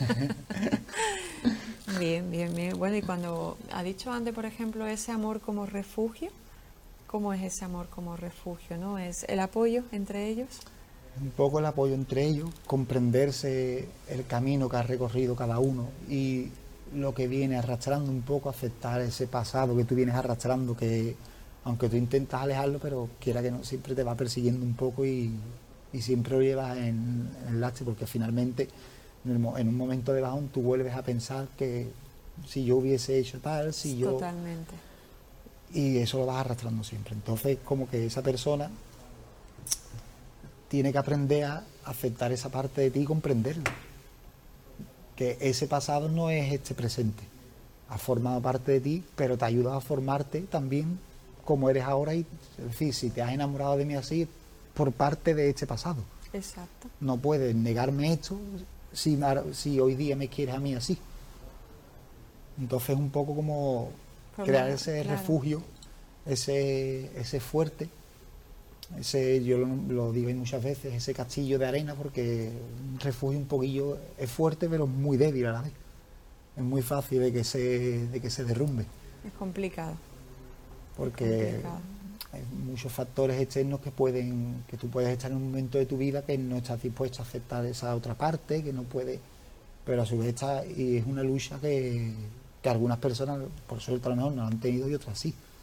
Bien, bien, bien. Bueno, y cuando ha dicho antes, por ejemplo, ese amor como refugio, ¿cómo es ese amor como refugio, no? ¿Es el apoyo entre ellos? Un poco el apoyo entre ellos, comprenderse el camino que ha recorrido cada uno y lo que viene arrastrando un poco, aceptar ese pasado que tú vienes arrastrando, que aunque tú intentas alejarlo, pero quiera que no, siempre te va persiguiendo un poco y, y siempre lo llevas en, en el lastre, porque finalmente en un momento de bajón tú vuelves a pensar que si yo hubiese hecho tal, si yo... Totalmente. Y eso lo vas arrastrando siempre. Entonces, como que esa persona tiene que aprender a aceptar esa parte de ti y comprenderlo. Que ese pasado no es este presente. Ha formado parte de ti, pero te ayuda a formarte también como eres ahora. Y, es decir, si te has enamorado de mí así, por parte de este pasado. Exacto. No puedes negarme esto si, si hoy día me quieres a mí así. Entonces un poco como Formar, crear ese claro. refugio, ese, ese fuerte, ese, yo lo, lo digo muchas veces, ese castillo de arena, porque un refugio un poquillo es fuerte pero muy débil a la vez. Es muy fácil de que se, de que se derrumbe. Es complicado. Porque es complicado. Hay muchos factores externos que pueden, que tú puedes estar en un momento de tu vida que no estás dispuesto a aceptar esa otra parte, que no puede, pero a su vez está, y es una lucha que, que algunas personas, por suerte a lo mejor no la han tenido y otras sí.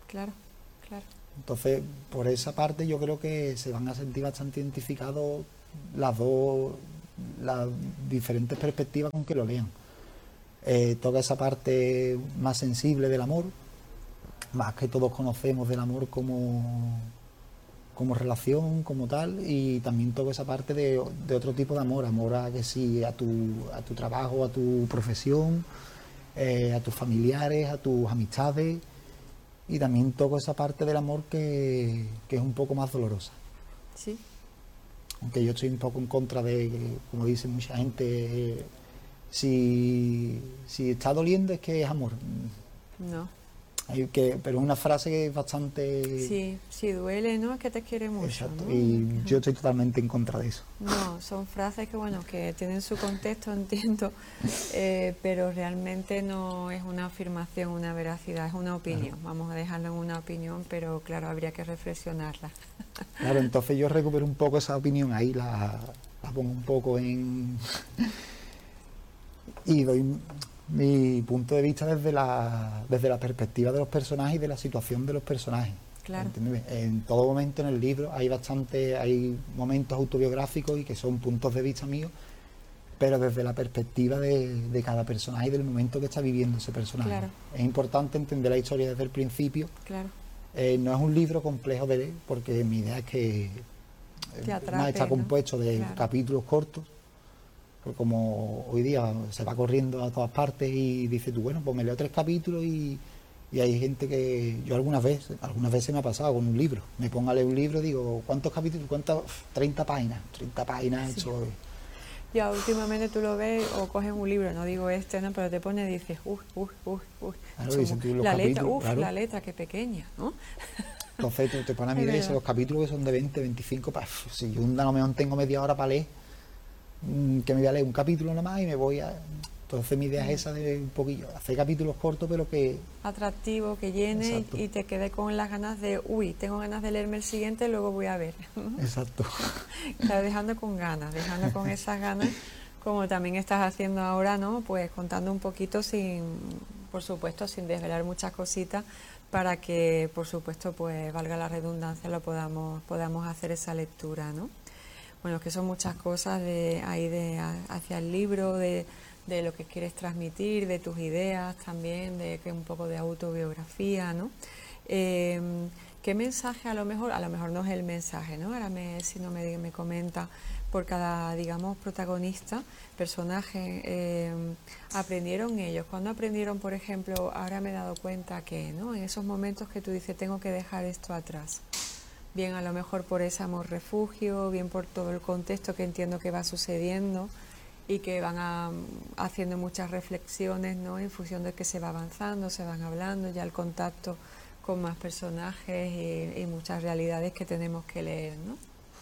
Claro, claro. Entonces, por esa parte yo creo que se van a sentir bastante identificados las dos, las diferentes perspectivas con que lo lean. Eh, toda esa parte más sensible del amor, más que todos conocemos del amor como, como relación, como tal, y también toda esa parte de, de otro tipo de amor, amor a que sí, a tu, a tu trabajo, a tu profesión, eh, a tus familiares, a tus amistades, y también toca esa parte del amor que, que es un poco más dolorosa. Sí. Aunque yo estoy un poco en contra de, como dice mucha gente, eh, si, si está doliendo es que es amor. No. Hay que, pero es una frase que es bastante... Sí, si duele, ¿no? Es que te quiere mucho. Exacto, ¿no? y yo estoy totalmente en contra de eso. No, son frases que, bueno, que tienen su contexto, entiendo, eh, pero realmente no es una afirmación, una veracidad, es una opinión. Claro. Vamos a dejarlo en una opinión, pero claro, habría que reflexionarla. Claro, entonces yo recupero un poco esa opinión ahí, la, la pongo un poco en... y doy mi punto de vista desde la, desde la perspectiva de los personajes y de la situación de los personajes. Claro. ¿Entiendes? En todo momento en el libro hay bastante, hay momentos autobiográficos y que son puntos de vista míos, pero desde la perspectiva de, de cada personaje y del momento que está viviendo ese personaje. Claro. Es importante entender la historia desde el principio. Claro. Eh, no es un libro complejo de leer, porque mi idea es que Te atrape, más está compuesto ¿no? de Claro. capítulos cortos, porque como hoy día se va corriendo a todas partes y dices tú, bueno, pues me leo tres capítulos y, y hay gente que, yo algunas veces, algunas veces me ha pasado con un libro, me pongo a leer un libro y digo, ¿cuántos capítulos? ¿Cuántas? treinta páginas, treinta páginas, Sí. eso es. Ya últimamente tú lo ves o coges un libro, no digo este, no, pero te pone y dices, uff, uff, uff, uff. Claro, dicen tú, los la letra, capítulos, uff, claro. la letra, qué pequeña, ¿no? Entonces tú te pones a Es mirar verdad. eso, los capítulos que son de veinte, veinticinco, pa, si yo un, a lo mejor tengo media hora para leer, mm, que me voy a leer un capítulo nada más y me voy a... Entonces mi idea es esa de un poquillo, hacer capítulos cortos pero que... Atractivo, que llene. Exacto. Y te quede con las ganas de, uy, tengo ganas de leerme el siguiente, luego voy a ver. Exacto. Estás dejando con ganas, dejando con esas ganas, como también estás haciendo ahora, ¿no? Pues contando un poquito sin, por supuesto, sin desvelar muchas cositas, para que, por supuesto, pues valga la redundancia, lo podamos, podamos hacer esa lectura, ¿no? Bueno, que son muchas cosas de ahí de hacia el libro, de, de lo que quieres transmitir, de tus ideas también, de que un poco de autobiografía, ¿no? Eh, ¿Qué mensaje a lo mejor? A lo mejor no es el mensaje, ¿no? Ahora me, si no me, me comenta por cada, digamos, protagonista, personaje, eh, aprendieron ellos. Cuando aprendieron, por ejemplo, ahora me he dado cuenta que, ¿no? En esos momentos que tú dices, tengo que dejar esto atrás. Bien, a lo mejor por ese amor refugio, bien por todo el contexto que entiendo que va sucediendo y que van a, haciendo muchas reflexiones, ¿no? En función de que se va avanzando, se van hablando, ya el contacto con más personajes y, y muchas realidades que tenemos que leer, ¿no?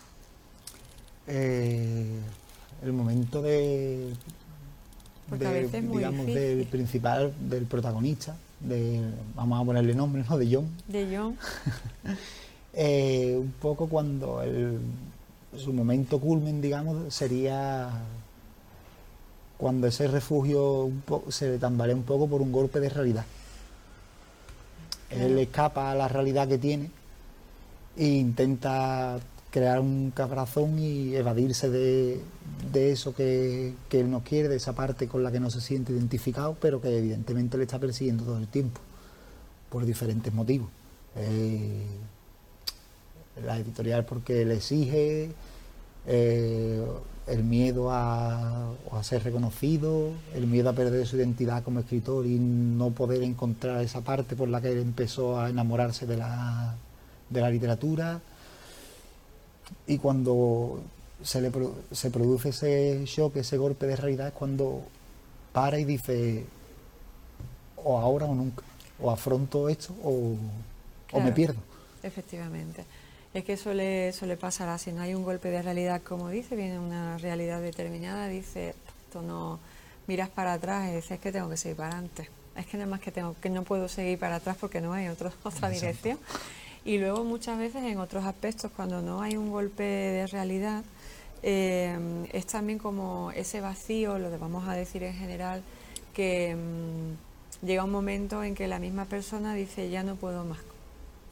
Eh, el momento de, Porque de, a veces es muy digamos, difícil. del principal, del protagonista, de, vamos a ponerle nombre, ¿no? De John. De John. Eh, un poco cuando el, su momento culmen, digamos, sería cuando ese refugio un po se tambalea un poco por un golpe de realidad. Claro. Él escapa a la realidad que tiene e intenta crear un caparazón y evadirse de, de eso que, que él no quiere, de esa parte con la que no se siente identificado, pero que evidentemente le está persiguiendo todo el tiempo, por diferentes motivos. Eh, la editorial porque le exige, eh, el miedo a, a ser reconocido, el miedo a perder su identidad como escritor y no poder encontrar esa parte por la que él empezó a enamorarse de la, de la literatura. Y cuando se, le, se produce ese shock, ese golpe de realidad, es cuando para y dice, o ahora o nunca, o afronto esto o, claro, o me pierdo. Efectivamente. Es que suele, suele pasar así, no hay un golpe de realidad, como dice, viene una realidad determinada, dice, esto no, miras para atrás y dices, es que tengo que seguir para adelante, es que nada más que tengo, que no puedo seguir para atrás porque no hay otro, otra Exacto. dirección. Y luego muchas veces en otros aspectos, cuando no hay un golpe de realidad, eh, es también como ese vacío, lo que vamos a decir en general, que mmm, llega un momento en que la misma persona dice, ya no puedo más,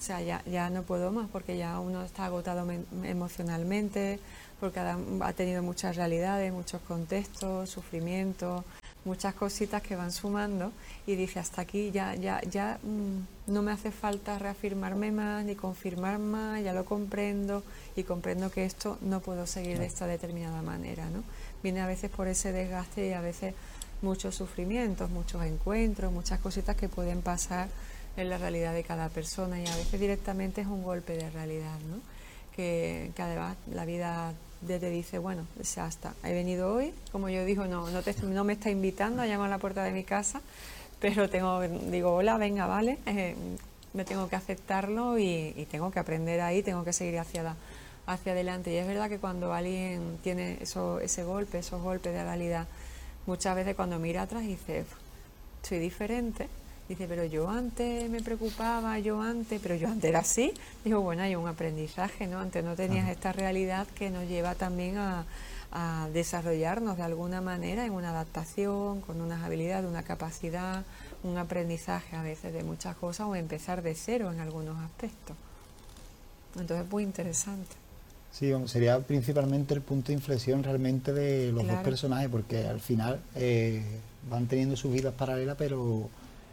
O sea, ya, ya no puedo más porque ya uno está agotado men- emocionalmente, porque ha, ha tenido muchas realidades, muchos contextos, sufrimientos, muchas cositas que van sumando y dice hasta aquí ya, ya, ya mmm, no me hace falta reafirmarme más ni confirmar más, ya lo comprendo y comprendo que esto no puedo seguir de esta determinada manera, ¿no? Viene a veces por ese desgaste y a veces muchos sufrimientos, muchos encuentros, muchas cositas que pueden pasar en la realidad de cada persona y a veces directamente es un golpe de realidad, ¿no? Que, que además la vida te dice, bueno, ya está, he venido hoy, como yo digo, no, no, te, no me está invitando a llamar a la puerta de mi casa, pero tengo, digo, hola, venga, vale, eh, me tengo que aceptarlo y, y tengo que aprender ahí, tengo que seguir hacia, la, hacia adelante. Y es verdad que cuando alguien tiene eso, ese golpe, esos golpes de realidad, muchas veces cuando mira atrás dice, soy diferente. Dice, pero yo antes me preocupaba, yo antes, pero yo antes era así. Digo, bueno, hay un aprendizaje, ¿no? Antes no tenías Ajá. esta realidad que nos lleva también a, a desarrollarnos de alguna manera en una adaptación, con unas habilidades, una capacidad, un aprendizaje a veces de muchas cosas o empezar de cero en algunos aspectos. Entonces, muy interesante. Sí, vamos, sería principalmente el punto de inflexión realmente de los Claro. dos personajes, porque al final eh, van teniendo sus vidas paralelas, pero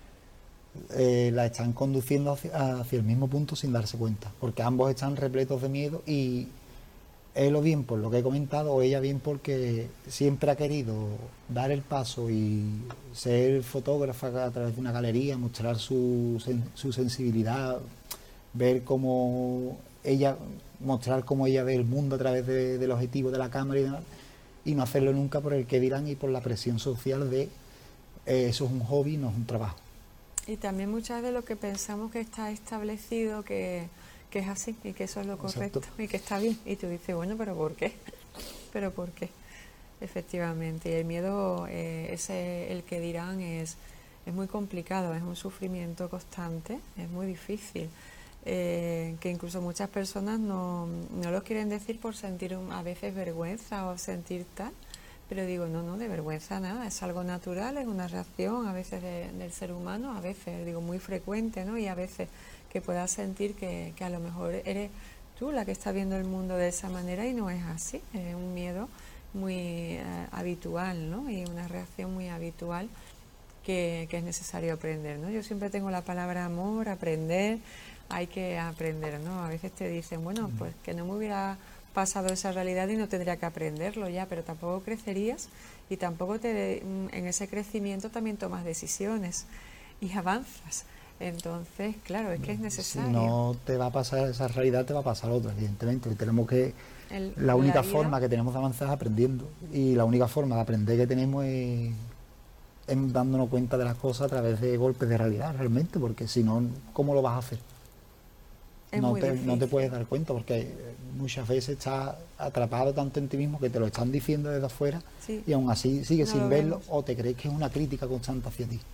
eh, la están conduciendo hacia, hacia el mismo punto sin darse cuenta, porque ambos están repletos de miedo y él o bien por lo que he comentado o ella bien porque siempre ha querido dar el paso y ser fotógrafa a través de una galería, mostrar su, sen- su sensibilidad, ver cómo ella, mostrar cómo ella ve el mundo a través de- del objetivo de la cámara y demás, y no hacerlo nunca por el que dirán y por la presión social de eh, eso es un hobby, no es un trabajo. Y también muchas de lo que pensamos que está establecido, que, que es así y que eso es lo correcto Exacto. y que está bien. Y tú dices, bueno, pero ¿por qué? ¿Pero por qué? Efectivamente. Y el miedo, eh, ese, el que dirán, es, es muy complicado, es un sufrimiento constante, es muy difícil. Eh, que incluso muchas personas no, no lo quieren decir por sentir un- a veces vergüenza o sentir tal. Pero digo, no, no, de vergüenza nada, es algo natural, es una reacción a veces de- del ser humano, a veces, digo, muy frecuente, ¿no? Y a veces que puedas sentir que, que a lo mejor eres tú la que está viendo el mundo de esa manera y no es así, es un miedo muy eh, habitual, ¿no? Y una reacción muy habitual que, que es necesario aprender, ¿no? Yo siempre tengo la palabra amor, aprender, hay que aprender, ¿no? A veces te dicen, bueno, pues que no me hubiera pasado esa realidad y no tendría que aprenderlo ya, pero tampoco crecerías y tampoco te, en ese crecimiento también tomas decisiones y avanzas. Entonces, claro, es que es Si necesario. no te va a pasar esa realidad, te va a pasar otra, evidentemente. Tenemos que, El, la la única vida, forma que tenemos de avanzar es aprendiendo. Y la única forma de aprender que tenemos es, es dándonos cuenta de las cosas a través de golpes de realidad, realmente, porque si no, ¿cómo lo vas a hacer? es No muy te, no te difícil. puedes dar cuenta, porque muchas veces estás atrapado tanto en ti mismo que te lo están diciendo desde afuera Sí, y aún así sigues no sin lo verlo vemos. o te crees que es una crítica constante hacia ti.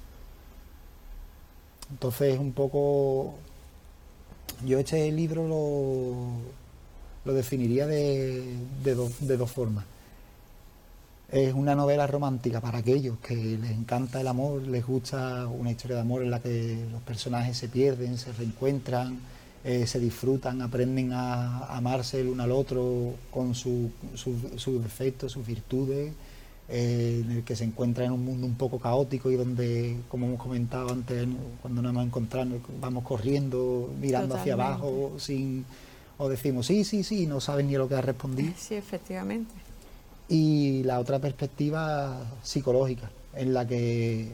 Entonces, un poco. Yo este libro lo, lo definiría de, de, do- de dos formas. Es una novela romántica para aquellos que les encanta el amor, les gusta una historia de amor en la que los personajes se pierden, se reencuentran, eh, se disfrutan, aprenden a amarse el uno al otro con su- su- sus defectos, sus virtudes, eh, en el que se encuentra en un mundo un poco caótico y donde, como hemos comentado antes, cuando nos hemos encontrado, vamos corriendo, mirando hacia Totalmente. abajo, sin, o decimos sí, sí, sí, y no sabes ni lo que has respondido. Sí, efectivamente. Y la otra perspectiva psicológica, en la que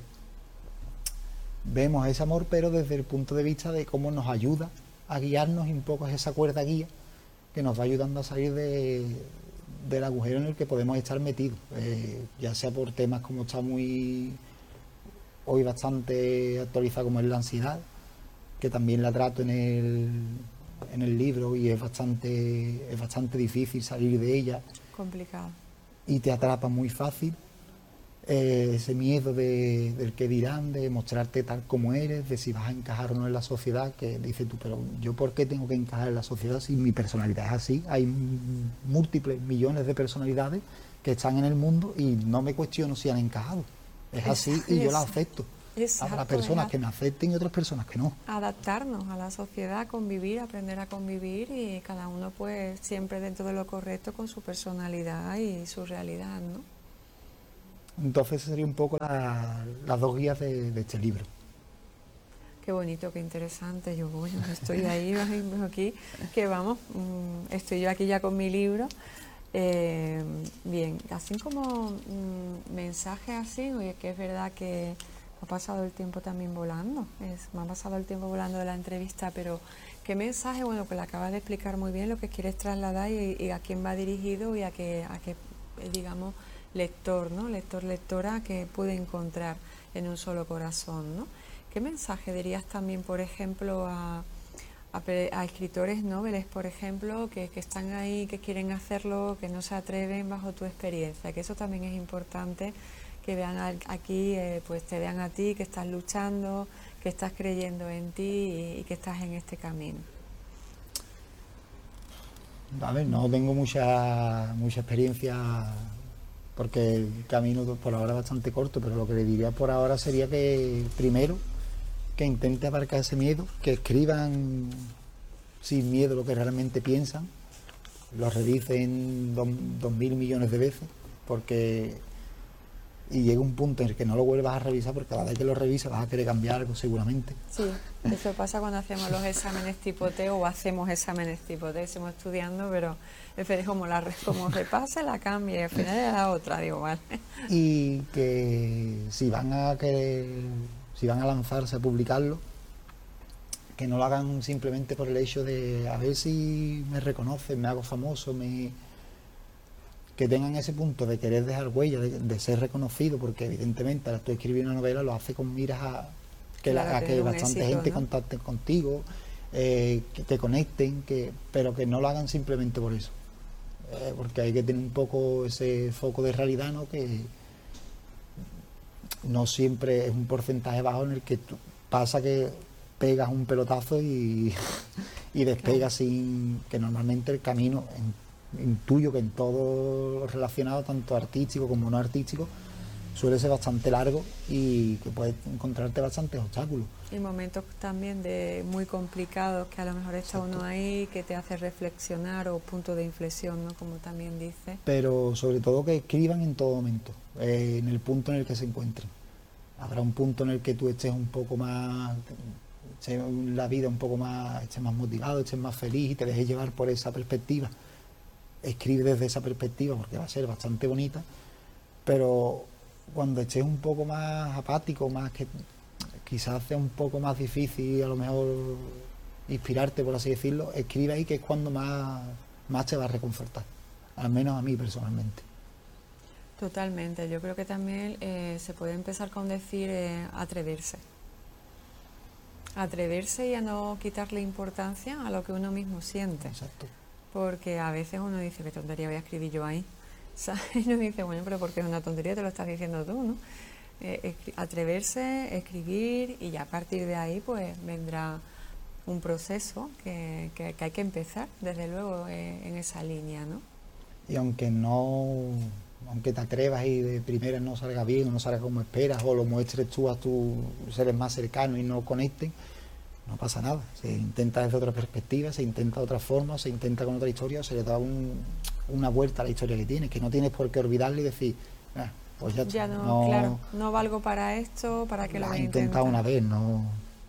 vemos ese amor, pero desde el punto de vista de cómo nos ayuda a guiarnos y un poco es esa cuerda guía que nos va ayudando a salir de, del agujero en el que podemos estar metidos, eh, ya sea por temas como está muy hoy bastante actualizado como es la ansiedad, que también la trato en el, en el libro y es bastante, es bastante difícil salir de ella Complicado. y te atrapa muy fácil. Eh, ese miedo de, del que dirán, de mostrarte tal como eres, de si vas a encajar o no en la sociedad, que dices tú, pero yo por qué tengo que encajar en la sociedad si mi personalidad es así. Hay múltiples millones de personalidades que están en el mundo y no me cuestiono si han encajado. Es así Esa, y yo la esa, acepto. Exacto, Habrá personas es que me acepten y otras personas que no. adaptarnos a la sociedad, convivir, aprender a convivir y cada uno pues siempre dentro de lo correcto con su personalidad y su realidad, ¿no? Entonces sería un poco la- las dos guías de, de este libro. Qué bonito, qué interesante. Yo, bueno, estoy ahí, aquí, que vamos, mm, estoy yo aquí ya con mi libro. Eh, bien, así como mm, mensajes así, oye, que es verdad que ha pasado el tiempo también volando, es, me ha pasado el tiempo volando de la entrevista, pero qué mensaje, bueno, que le acabas de explicar muy bien lo que quieres trasladar y, y a quién va dirigido y a qué, a qué eh, digamos, lector, ¿no? Lector, lectora que puede encontrar en un solo corazón, ¿no? ¿Qué mensaje dirías también, por ejemplo, a, a, a escritores noveles, por ejemplo, que, que están ahí, que quieren hacerlo, que no se atreven bajo tu experiencia? Que eso también es importante, que vean a, aquí, eh, pues te vean a ti, que estás luchando, que estás creyendo en ti y, y que estás en este camino. A ver, no tengo mucha, mucha experiencia porque el camino por ahora es bastante corto, pero lo que le diría por ahora sería que primero que intente abarcar ese miedo, que escriban sin miedo lo que realmente piensan, lo revisen dos, dos mil millones de veces, porque y llega un punto en el que no lo vuelvas a revisar, porque cada vez que lo revisas vas a querer cambiar algo seguramente. Sí, eso pasa cuando hacemos los exámenes tipo T o hacemos exámenes tipo T, estamos estudiando, pero es como la como repase la cambia y al final es la otra, digo, vale. Y que si van a querer, si van a lanzarse a publicarlo, que no lo hagan simplemente por el hecho de a ver si me reconocen, me hago famoso, me que tengan ese punto de querer dejar huella, de, de ser reconocido, porque evidentemente al tú escribir una novela lo hace con miras a que, Claro, la, a que bastante éxito, gente ¿no? contacte contigo, eh, que te conecten, que, pero que no lo hagan simplemente por eso. Eh, porque hay que tener un poco ese foco de realidad, ¿no? Que no siempre es un porcentaje bajo en el que tú, pasa que pegas un pelotazo y, y despegas claro. Sin que normalmente el camino en, intuyo que en todo lo relacionado, tanto artístico como no artístico, suele ser bastante largo y que puedes encontrarte bastantes obstáculos. Y momentos también de muy complicados que a lo mejor está Exacto. Uno ahí que te hace reflexionar o punto de inflexión, ¿no? Como también dice. Pero sobre todo que escriban en todo momento, eh, en el punto en el que se encuentren. Habrá un punto en el que tú estés un poco más, estés la vida un poco más, estés más motivado, estés más feliz y te dejes llevar por esa perspectiva. Escribe desde esa perspectiva porque va a ser bastante bonita, pero cuando estés un poco más apático, más que quizás sea un poco más difícil a lo mejor inspirarte, por así decirlo, escribe ahí que es cuando más, más te va a reconfortar, al menos a mí personalmente. Totalmente, yo creo que también eh, se puede empezar con decir eh, atreverse. Atreverse y a no quitarle importancia a lo que uno mismo siente. Exacto. Porque a veces uno dice, qué tontería voy a escribir yo ahí. ¿Sabes? Y uno dice, bueno, pero porque es una tontería, te lo estás diciendo tú, ¿no? Eh, atreverse, escribir y ya a partir de ahí pues vendrá un proceso que, que, que hay que empezar, desde luego, eh, en esa línea, ¿no? Y aunque no, aunque te atrevas y de primera no salga bien o no salga como esperas o lo muestres tú a tus seres más cercanos y no conecten, no pasa nada. Se intenta desde otra perspectiva, se intenta de otra forma, se intenta con otra historia, o se le da un, una vuelta a la historia que tienes, que no tienes por qué olvidarle y decir, ah, pues ya, ya no, no, claro, no valgo para esto, para que lo voy a intentar. Intentado una vez, no.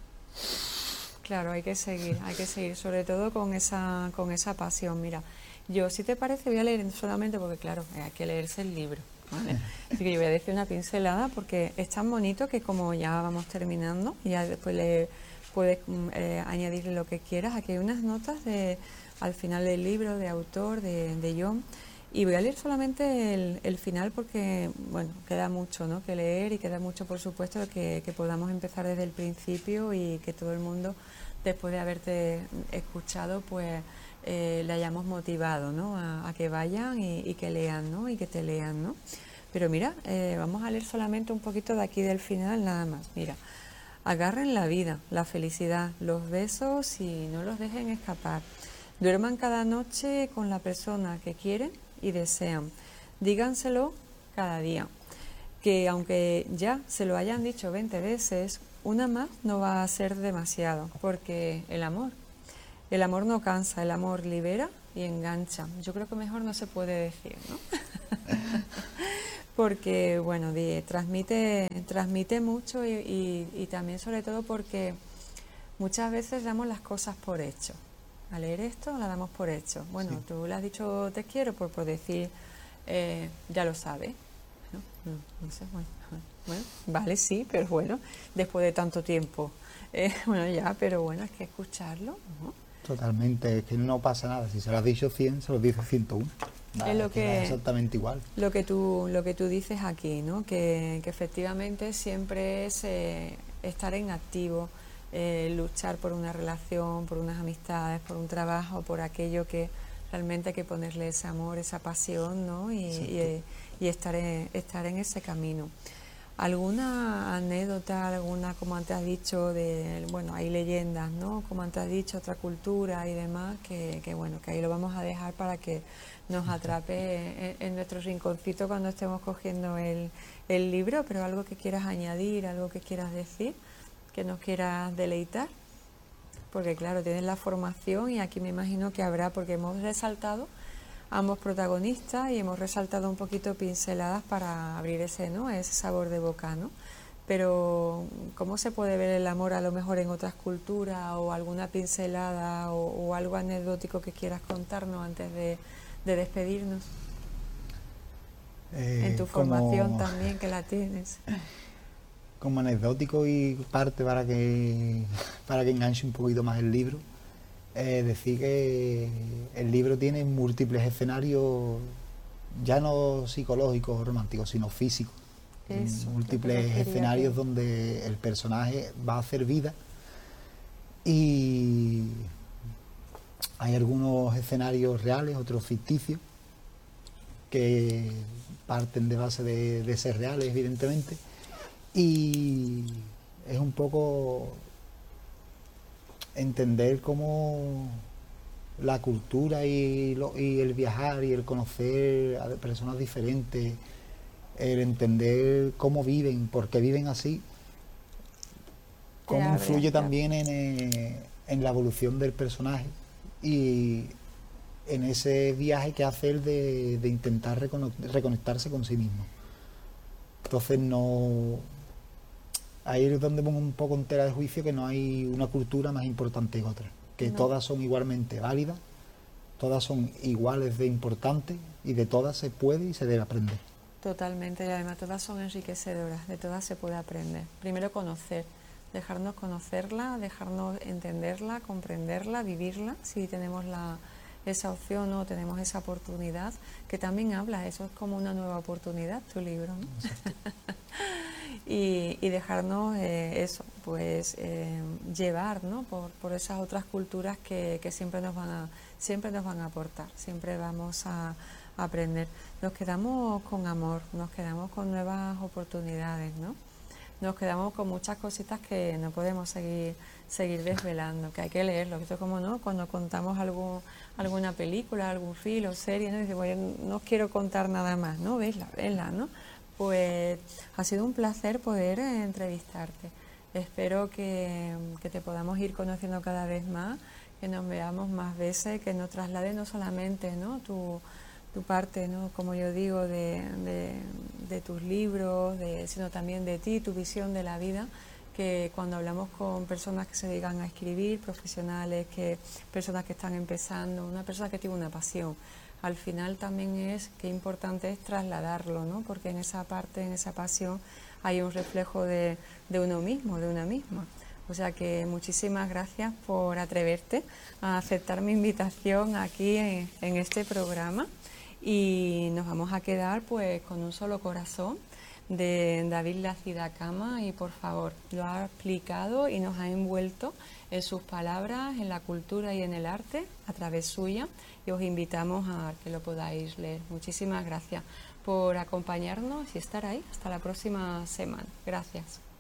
Claro, hay que seguir, hay que seguir, sobre todo con esa, con esa pasión. Mira, yo, si te parece, voy a leer solamente porque, claro, hay que leerse el libro, ¿vale? Así que yo voy a decir una pincelada porque es tan bonito que como ya vamos terminando, ya después le puedes eh, añadirle lo que quieras. Aquí hay unas notas de, al final del libro, de autor, de, de John, y voy a leer solamente el, el final porque, bueno, queda mucho, ¿no?, que leer y queda mucho, por supuesto, que, que podamos empezar desde el principio y que todo el mundo, después de haberte escuchado, pues eh, le hayamos motivado, ¿no?, a, a que vayan y, y que lean, ¿no?, y que te lean, ¿no? Pero mira, eh, vamos a leer solamente un poquito de aquí del final, nada más. Mira, agarren la vida, la felicidad, los besos y no los dejen escapar. Duerman cada noche con la persona que quieren y desean. Díganselo cada día. que aunque ya se lo hayan dicho veinte veces, una más no va a ser demasiado, porque el amor, el amor no cansa, el amor libera y engancha. Yo creo que mejor no se puede decir, ¿no? Porque, bueno, di, transmite, transmite mucho y, y, y también sobre todo porque muchas veces damos las cosas por hecho. Al leer esto la damos por hecho. Bueno, sí. Tú le has dicho te quiero por, por decir eh, ya lo sabes. ¿No? No, no sé, bueno, bueno, vale, sí, pero bueno, después de tanto tiempo, eh, bueno, ya, pero bueno, es que escucharlo, ¿no? Totalmente, es que no pasa nada. Si se lo has dicho cien, se lo dice ciento uno. Vale, es lo que, es exactamente igual. Lo que tú, lo que tú dices aquí, ¿no? Que, que efectivamente siempre es eh, estar en activo, eh, luchar por una relación, por unas amistades, por un trabajo, por aquello que realmente hay que ponerle ese amor, esa pasión, ¿no? Y, y, y estar, en, estar en ese camino. ¿Alguna anécdota, alguna, como antes has dicho, de, bueno, hay leyendas, ¿no? Como antes has dicho, otra cultura y demás, que, que bueno, que ahí lo vamos a dejar para que nos atrape en, en nuestro rinconcito cuando estemos cogiendo el, el libro, pero algo que quieras añadir, algo que quieras decir, que nos quieras deleitar, porque claro, tienes la formación y aquí me imagino que habrá, porque hemos resaltado ambos protagonistas y hemos resaltado un poquito pinceladas para abrir ese, ¿no? Ese sabor de boca, ¿no? Pero ¿cómo se puede ver el amor a lo mejor en otras culturas o alguna pincelada o, o algo anecdótico que quieras contarnos antes de, de despedirnos? Eh, en tu formación como, también, que la tienes. Como anecdótico y parte para que, para que enganche un poquito más el libro. Eh, decir que el libro tiene múltiples escenarios, ya no psicológicos o románticos, sino físicos. Eso, múltiples escenarios que... donde el personaje va a hacer vida, y hay algunos escenarios reales, otros ficticios, que parten de base de, de ser reales, evidentemente, y es un poco entender cómo la cultura y, lo, y el viajar y el conocer a personas diferentes, el entender cómo viven, por qué viven así, cómo abre, influye también en, en la evolución del personaje y en ese viaje que hace él de, de intentar reconectarse con sí mismo. Entonces no... Ahí es donde pongo un poco en tela de juicio que no hay una cultura más importante que otra, que no. Todas son igualmente válidas, todas son iguales de importantes y de todas se puede y se debe aprender. Totalmente, y además todas son enriquecedoras, de todas se puede aprender. Primero conocer, dejarnos conocerla, dejarnos entenderla, comprenderla, vivirla, si tenemos la, esa opción o tenemos esa oportunidad, que también habla, eso es como una nueva oportunidad, tu libro, ¿no? Y, y dejarnos eh, eso, pues eh, llevar, ¿no? por, por esas otras culturas que, que siempre nos van a siempre nos van a aportar, siempre vamos a, a aprender. Nos quedamos con amor, nos quedamos con nuevas oportunidades, ¿no? Nos quedamos con muchas cositas que no podemos seguir seguir desvelando, que hay que leerlo. Esto es como, ¿no? Cuando contamos algún, alguna película, algún film o serie, ¿no? Y dice, bueno, no quiero contar nada más, ¿no? Vesla, vesla, ¿no? Pues ha sido un placer poder eh, entrevistarte. Espero que, que te podamos ir conociendo cada vez más, que nos veamos más veces, que nos traslade no solamente, ¿no? tu, tu parte, ¿no? Como yo digo, de, de, de tus libros, de, sino también de ti, tu visión de la vida, que cuando hablamos con personas que se dedican a escribir, profesionales, que personas que están empezando, una persona que tiene una pasión, al final también es qué importante es trasladarlo, ¿no? Porque en esa parte, en esa pasión, hay un reflejo de, de uno mismo, de una misma. O sea que muchísimas gracias por atreverte a aceptar mi invitación aquí en, en este programa, y nos vamos a quedar pues con Un solo corazón de David Lacida Cama, y por favor, lo ha explicado y nos ha envuelto en sus palabras, en la cultura y en el arte a través suya, y os invitamos a que lo podáis leer. Muchísimas gracias por acompañarnos y estar ahí. Hasta la próxima semana. Gracias.